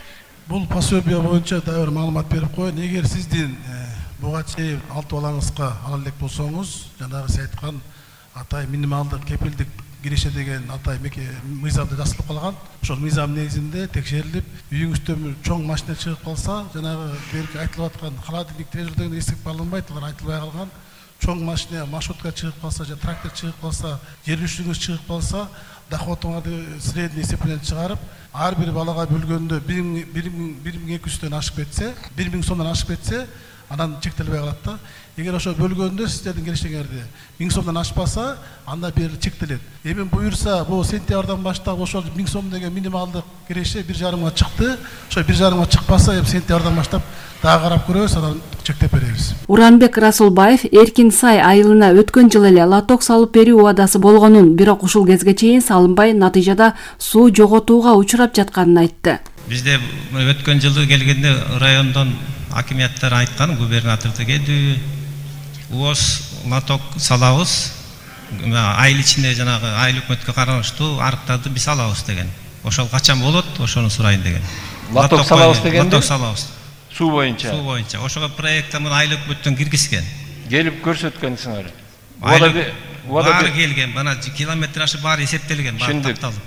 Бұл пособие боюнча да бир маалымат берип коеюн. Эгер сиздин буга чейин 6 балаңызга ала элек болсоңуз, жанагы сиз айткан атай минималдык кепилдик киреше деген атай мыйзамда жазылып калган. Ошол мыйзам негизинде текшерилип, үйүңүздөн чоң машина чыгып калса, жанагы берки айтылып аткан холодильник телевизор деген эсеп алынбайт, алар айтылбай калган. Чоң машина, маршрутка чыгып калса, же трактор чыгып калса, жер үстүңүз чыгып калса, доходуңарды средний эсепинен чыгарып, ар бир балага бөлгөндө 1200дөн ашып кетсе, 1000 сомдон ашып кетсе, анан чектелбей калат да. Эгер ошо бөлгөндө сиздердин келишиңерди 1000 сомдон ашпаса, анда бери чектелет. Эми буюрса, бул сентябрдан баштап ошол 1000 сом деген минималдык киреше 1,5 чыкты. Ошо 1,5 чыкпаса, эми сентябрдан баштап дагы карап көрөбүз, анан чектеп беребиз. Уранбек Расулбаев эркин сай айылына өткөн жылы эле лоток салып берүү убадасы болгонун, бирок ушул кезге чейин салынбай, натыйжада суу жоготууга учурап жатканын айтты. Бизде өткөн жылы келгенде райондон акимияттар айткан, губернатор келди, ООС лоток салабыз, айыл ичинде жанагы айыл өкмөткө караныштуу арыктарды биз алабыз деген. Ошол качан болот, ошону сурайын деген. Лоток салабыз дегенде? Лоток салабыз. Суу боюнча. Суу боюнча. Ошого проектте муну айыл өкмөттөн киргизген. Келип көрсөткөнсүңөр. Баары келген, бана километражы баары эсептелген, баары тапталып.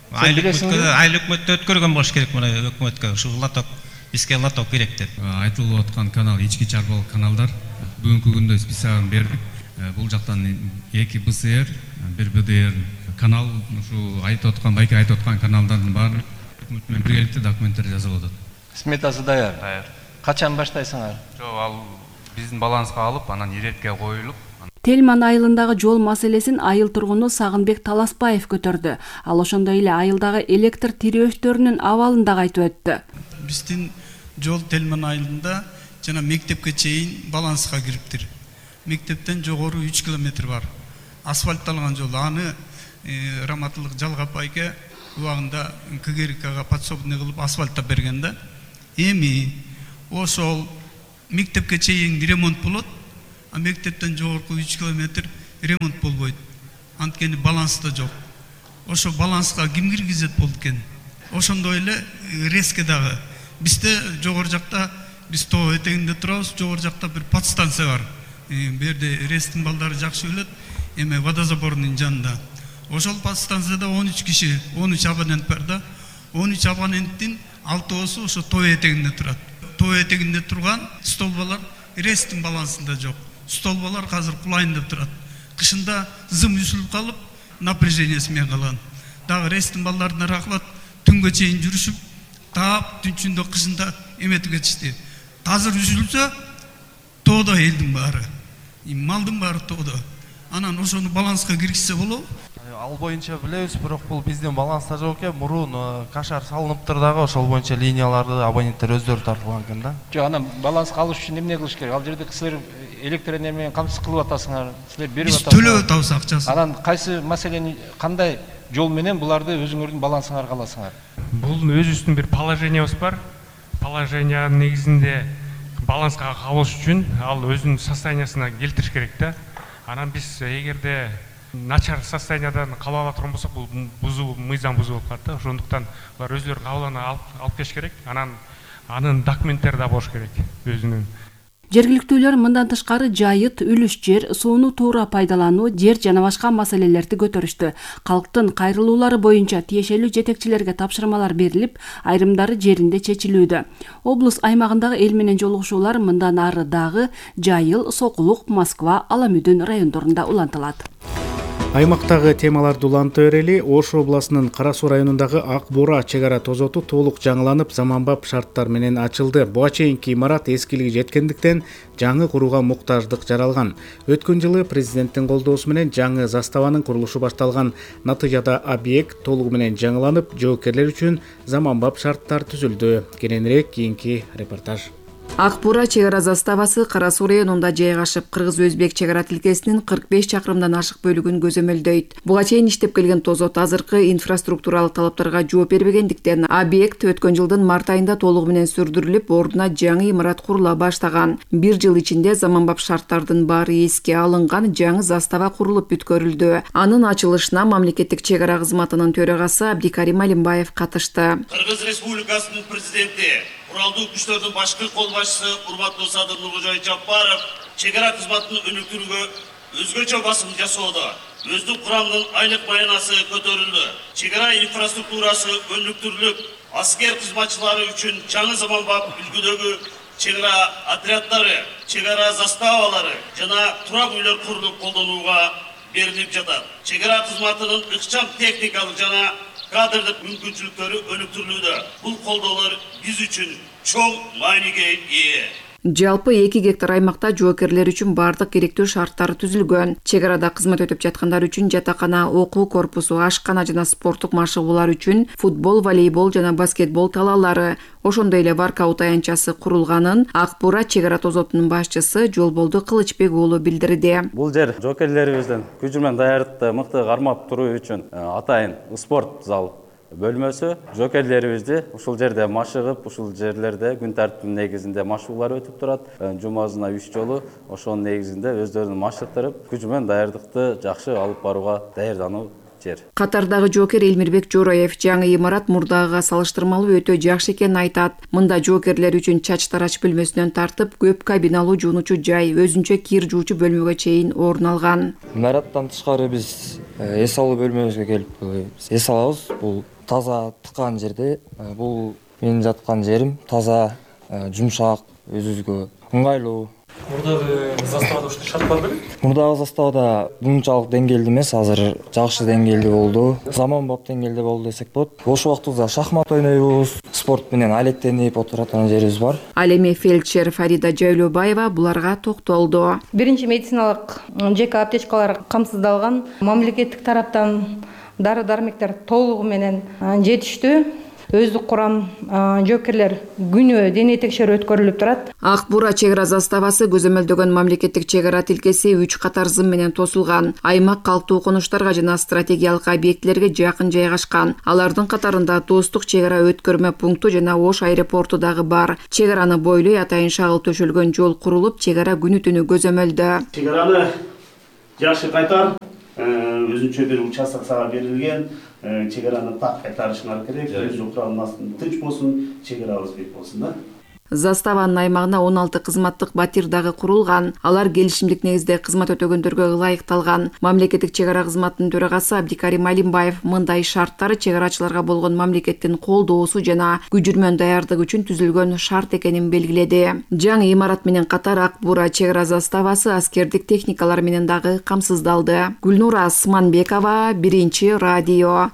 Айыл өкмөттө өткөргөн болуш керек муну өкмөткө. Ушу лоток бизге лоток керек деп. Айтылып аткан канал, ички чарбал каналдар бүгүнкү күндө списагын бердик. Бул жактан 2 БСР, 1 БДР канал, ушу айтып аткан, байке айтып аткан каналдардын баары өкмөт менен биргеликте документтер жазылып атат. Сметасы даяр. Качан баштайсыңар? Жок, ал биздин баланска алып, анан иретке коюлуп. Тельман айылындагы жол маселесин айыл тургуну Сагынбек Таласбаев көтөрдү. Ал ошондой эле айылдагы электр тирөөчтөрүнүн абалын дагы айтып өттү. Биздин жол Тельман айылында жана мектепке чейин баланска кириптир. Мектептен жогору 3 километр бар. Асфальтталган жол. Аны Раматылык Жалгап айке убагында КГРКга подсобный кылып асфальттап берген да. Эми ошол мектепке чейин ремонт болот, а мектептен жогорку 3 километр ремонт болбойт. Анткени баланста жок. Ошо баланска ким киргизет болду экен? Ошондой эле резке дагы. Бизде жогору жакта биз тоо этегинде турабыз, жогору жакта бир подстанция бар. Берде рестин балдары жакшы билет, эме водозабордун жанында. Ошол подстанцияда 13 киши, 13 абонент бар да. 13 абоненттин 6оосу ошо тоо этегинде турат. Тоо этегинде турган столбалар рестин балансында жок. Столбалар азыр кулайын деп турат. Кышында зым үзүлүп калып, напряжениясы менен калган. Дагы рестин балдарына рахмат, түнгө чейин жүрүшүп, таап түнчүндө кышында эметип кетишти. Азыр үзүлсө, тоодо элдин баары, малдын баары тоодо. Анан ошону баланска киргизсе болобу? Ал боюнча билебиз, бирок бул биздин баланста жок экен. Мурун кашар салыныптыр дагы, ошол боюнча линияларды абоненттер өздөрү тартылган экен да. Жок, анан баланска алыш үчүн эмне кылыш керек? Ал жерде силер электр энергия менен камсыз кылып атасыңар, силер берип атасыңар. Биз төлөп атабыз акчасын. Анан кайсы маселени кандай жол менен буларды өзүңөрдүн балансыңарга аласыңар? Бул өзүбүздүн бир положениябыз бар. Положениянын негизинде баланска кабылыш үчүн ал өзүнүн состояниясына келтириш керек да. Анан биз эгерде начар состояниядан кала ала турган болсок, бул мыйзам бузуу болуп калат да. Ошондуктан булар өздөрү кабылана алып кеш керек. Анын документтери да болуш керек өзүнүн. Жергиликтүүлөр мындан тышкары жайыт, үлүш жер, сууну туура пайдалануу, жер жана башка маселелерди көтөрүштү. Калктын кайрылуулары боюнча тиешелүү жетекчилерге тапшырмалар берилип, айрымдары жеринде чечилүүдө. Облус аймагындагы эл менен жолугушуулар мындан ары дагы Жайыл, Сокулук, Москва, Аламүдүн райондорунда улантылат. Аймактагы темаларды уланта берели. Ош областынын Кара Суу районундагы Ак Бура чегара тозоту толук жаңыланып, заманбап шарттар менен ачылды. Буга чейинки имарат эскилиги жеткендиктен жаңы курууга муктаждык жаралган. Өткөн жылы президенттин колдоосу менен жаңы заставанын курулушу башталган. Натыйжада объект толугу менен жаңыланып, жоокерлер үчүн заманбап шарттар түзүлдү. Кененирээк кийинки репортаж. Ак Бура чегара заставасы Кара Суу районунда жайгашып, кыргыз-өзбек чегара тилкесинин 45 чакырымдан ашык бөлүгүн көзөмөлдөйт. Буга чейин иштеп келген тозот азыркы инфраструктуралык талаптарга жооп бербегендиктен объект өткөн жылдын март айында толугу менен сүрдүрүлүп, ордуна жаңы имарат курула баштаган. Бир жыл ичинде заманбап шарттардын баары эске алынган, жаңы застава курулуп бүткөрүлдү. Анын ачылышына мамлекеттик чегара кызматынын төрагасы Абдикарим Алимбаев катышты. Кыргыз Республикасынын президенти Kuraldığı güçlerden başkı kol başçısı Urmatlı Sadır Nurguljoy Жапаров чегара кызматын өнүктүрүүгө өзгөчө басым жасоодо. Өздүк курамдын айлык маянасы көтөрүлдү. Чегара инфраструктурасы өнүктүрүлүп, аскер кызматчылары үчүн жаңы заманбап үлгүдөгү чегара отряддары, чегара заставалары жана турак үйлөр курулуп колдонууга берилип жатат. Чегара кызматынын ыкчам техникалык жана кадрдык мүмкүнчүлүктөрү өнүктүрүлүүдө. Бул колдоолор биз үчүн чоң мааниге ээ. Жалпы 2 гектар аймакта жоокерлер үчүн бардык керектүү шарттар түзүлгөн. Чегарада кызмат өтүп жаткандар үчүн жатакана, окуу корпусу, ашкана жана спорттук машыгуулар үчүн футбол, волейбол жана баскетбол талаалары, ошондой эле воркаут аянтчасы курулганын Ак Бура чегара тозотунун башчысы Жолболду Кылычбек уулу билдирди. Бул жер жоокерлерибиздин күчү менен даярдыкты мыкты кармап туруу үчүн атайын спорт зал бөлмөсү. Жоокерлерибизди ушул жерде машыгып, ушул жерлерде күн тартибинин негизинде машыгуулар өтүп турат. Жумасына 3 жолу ошонун негизинде өздөрүн машыктырып, күчү менен даярдыкты жакшы алып барууга даярдануу жер. Катардагы жоокер Элмирбек Жороев жаңы имарат мурдагыга салыштырмалуу өтө жакшы экенин айтат. Мында жоокерлер үчүн чач тарач бөлмөсүнөн тартып, көп кабиналуу жуунучу жай, өзүнчө кир жуучу бөлмөгө чейин орун алган. Имараттан тышкары биз эс алуу бөлмөбүзгө келип эс алабыз. Бул таза тыккан жерде, бул менин жаткан жерим таза, жумшак, өзүбүзгө ыңгайлуу. Мурдагы заставада ушундай шарт бар беле? Мурдагы заставада мынчалык деңгээлде эмес, азыр жакшы деңгээлде болду. Заманбап деңгээлде болду десек болот. Бош убактыбызда шахмат ойнойбуз, спорт менен алектенип отуратын жерибиз бар. Ал эми фельдшер Фарида Жайлообаева буларга токтолду. Биринчи медициналык ЖК аптечкалар камсыздалган, мамлекеттик тараптан дары-дармектер толугу менен жетиштүү. Өздүк курам жоокерлер күнөө дене текшерүү өткөрүлүп турат. Ак Бура чегара заставасы көзөмөлдөгөн мамлекеттик чегара тилкеси 3 катар зым менен тосулган. Аймак калктуу конуштарга жана стратегиялык объектилерге жакын жайгашкан. Алардын катарында Достук чегара өткөрмө пункту жана Ош аэропорту дагы бар. Чегараны бойлой атайын шагыл төшөлгөн жол курулуп, чегара күнү түнү көзөмөлдө. Чегараны жакшы кайтар, өзүнчө бир участок сага берилген. Чегараны так кайтарышыңар керек. Өзү куралмасын, тынч болсун, чегарабыз бек болсун да. Заставанын аймагына 16 кызматтык батир дагы курулган. Алар келишимдик негизде кызмат өтөгөндөргө ылайыкталган. Мамлекеттик чегара кызматынын төрагасы Абдикарим Алимбаев мындай шарттары чегарачыларга болгон мамлекеттин колдоосу жана күжүрмөн даярдыгы үчүн түзүлгөн шарт экенин белгиледи. Жаңы имарат менен катар Ак Бура чегара заставасы аскердик техникалар менен дагы камсыздалды. Гүлнура Асманбекова, Биринчи радио.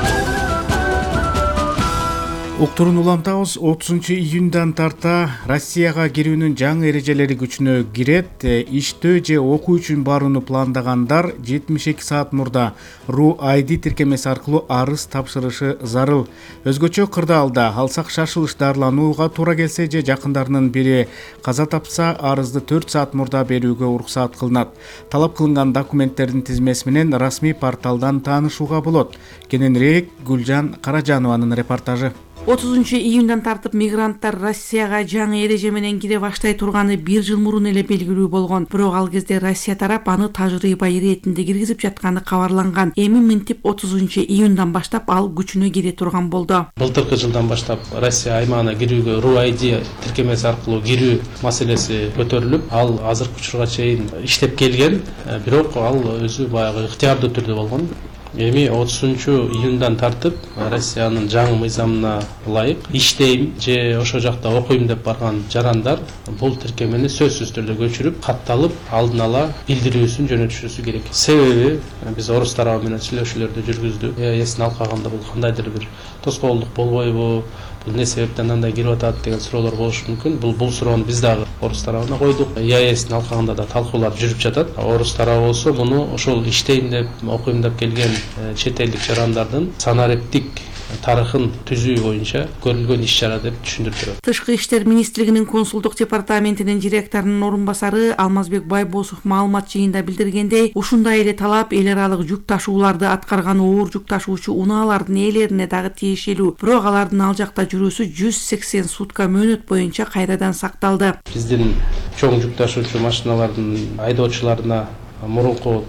Уктурун улантабыз. 30-июндан тарта Россияга кирүүнүн жаңы эрежелери күчүнө кирет. Иштөө же окуу үчүн барууну пландагандар 72 саат мурда RU-ID тиркемеси аркылуу арыз тапшырышы зарыл. Өзгөчө кырдаалда алсак шашылыш даарыланууга туура келсе же жакындарынын бири каза тапса, арызды 4 саат мурда берүүгө уруксаат кылынат. Талап кылынган документтердин тизмеси менен расмий порталдан таанышууга болот. Кененирээк Гүлжан Каражанованын репортажы. 30-июндан тартып мигранттар Россияга жаңы эреже менен кире баштай турганы 1 жыл мурун эле белгилүү болгон. Бирок ал кезде Россия тарап аны тажрыйба иретинде киргизип жатканы кабарланган. Эми мынтип 30-июндан баштап ал күчүнө кире турган болду. Былтыркы жылдан баштап Россия аймагына кирүүгө RU-ID тиркемеси аркылуу кирүү маселеси көтөрүлүп, ал азыркы учурга чейин иштеп келген. Бирок ал өзү баягы ыктыярдуу түрдө болгон. Эми 30-июндан тартып Россиянын жаңы мыйзамына ылайык иштейм же ошо жакта окуйм деп барган жарандар бул тиркемени сөзсүз түрдө көчүрүп, катталып, алдын ала билдирүүсүн жөнөтүшүсү керек. Себеби биз орус тарабы менен сүйлөшүүлөрдү жүргүздүк. Эсин алкаганда бул кандайдыр бир тоскоолдук болбойбу? Бул не себептен андай кирип атат деген суроолор болушу мүмкүн. Бул суроону биз дагы орус тарабына койдук. ЕАЭСтин алкагында да талкуулар жүрүп жатат. Орус тарабы болсо муну ошол иштейм деп, окуйм деп келген чет элдик жарандардын санариптик тарыхын түзүү боюнча көрүлгөн иш-чара деп түшүндүрүп турат. Тышкы иштер министрлигинин консулдук департаментинин директорунун орун басары Алмазбек Байбосов маалымат жыйында билдиргендей, ушундай эле талап эл аралык жүк ташууларды аткарган оор жүк ташуучу унаалардын ээлерине дагы тиешелүү. Бирок алардын ал жакта жүрүүсү 180 сутка мөөнөт боюнча кайрадан сакталды. Биздин чоң жүк ташуучу машиналардын айдоочуларына мурунку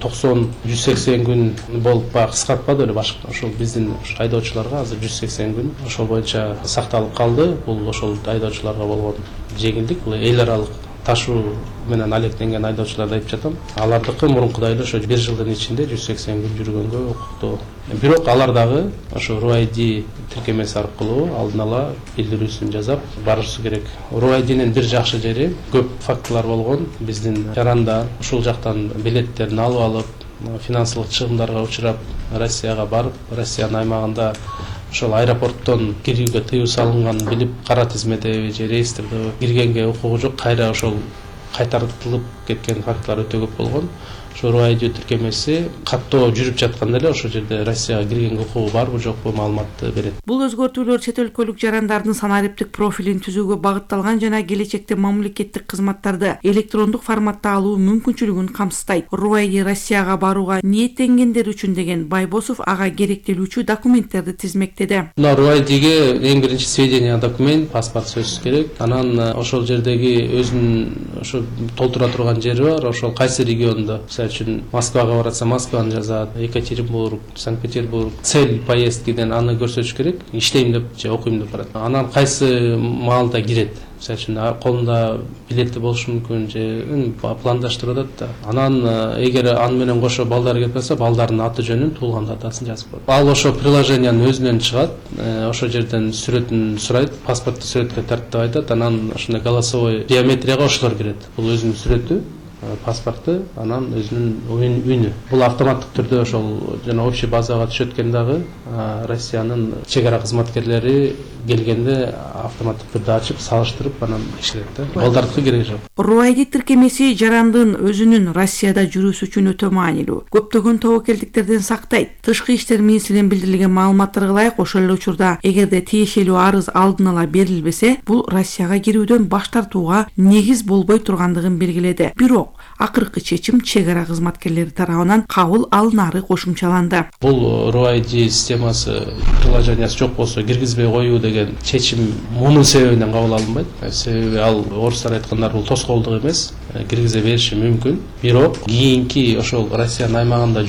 90-180 күн болуп баягы кыскартпады эле башка. Ошол биздин айдоочуларга азыр 180 күн ошол боюнча сакталып калды. Бул ошол айдоочуларга болгон жеңилдик. Бул эл аралык ташуу менен алектенген айдоочуларды айтып жатам. Алардыкы мурункудай эле ошо 1 жылдын ичинде 180 күн жүргөнгө укуктуу. Бирок алар дагы ошо RUID тиркемеси аркылуу алдын ала билдирүүсүн жасап барышы керек. RUIDнин бир жакшы жери көп фактылар болгон. Биздин жарандар ушул жактан билеттерин алып алып, финансылык чыгымдарга учурап, Россияга барып, Россиянын аймагында ошол аэропорттон кирүүгө тыюу салынганын билип, кара тизмеде же реестрде киргенге укугу жок, кайра ошол кайтартылып кеткен фактылар өтө көп болгон. Ошо RUID тиркемеси каттоо жүрүп жатканда эле ошол жерде Россияга киргенге укугу барбы жокпу маалыматты берет. Бул өзгөртүүлөр чет өлкөлүк жарандардын санариптик профилин түзүүгө багытталган жана келечекте мамлекеттик кызматтарды электрондук форматта алуу мүмкүнчүлүгүн камсыздайт. RUID Россияга барууга ниеттенгендер үчүн деген Байбосов ага керектелүүчү документтерди тизмектеди. Мына RUID-ге эң биринчи сведения документ, паспорт сөзсүз керек. Анан ошол жердеги өзүнүн ошо толтура турган жери бар, ошол кайсы региондо. Үчүн Москвага баратса Москваны жазат, Екатеринбург, Санкт-Петербург, цель поездкиден аны көрсөтүш керек. Иштейм деп же окуйм деп барат. Анан кайсы маалда кирет. Үчүн колунда билети болушу мүмкүн же пландаштырып атат да. Анан эгер аны менен кошо балдары келип калса, балдардын аты жөнүн, туулган датасын жазып коет. Ал ошо приложениянын өзүнөн чыгат, ошо жерден сүрөтүн сурайт, паспортту сүрөткө тартып айтат, анан ошондой голосовой биометрияга ошолор кирет. Бул өзүнүн сүрөтү, паспорту, анан өзүнүн үнү. Бул автоматтык түрдө ошол жана общий базага түшөт экен дагы. Россиянын чек ара кызматкерлери келгенде автоматтык түрдө ачып, салыштырып анан текшерет да. Балдардыкы кереги жок. RUID тиркемеси жарандын өзүнүн Россияда жүрүүсү үчүн өтө маанилүү. Көптөгөн тобокелдиктерден сактайт. Тышкы иштер министринин билдирилген маалыматтарга ылайык, ошол эле учурда эгерде тиешелүү арыз алдын ала берилбесе, бул Россияга кирүүдөн баш тартууга негиз болбой тургандыгын белгиледи. Бирок акыркы чечим чек ара кызматкерлери тарабынан кабыл алынары кошумчаланды. Бул RUID системасы, приложениясы жок болсо киргизбей коюу деген чечим мунун себебинен кабыл алынбайт. Себеби ал орустар айткандар бул тоскоолдук эмес, киргизе бериши мүмкүн. Бирок кийинки ошол Россиянын аймагында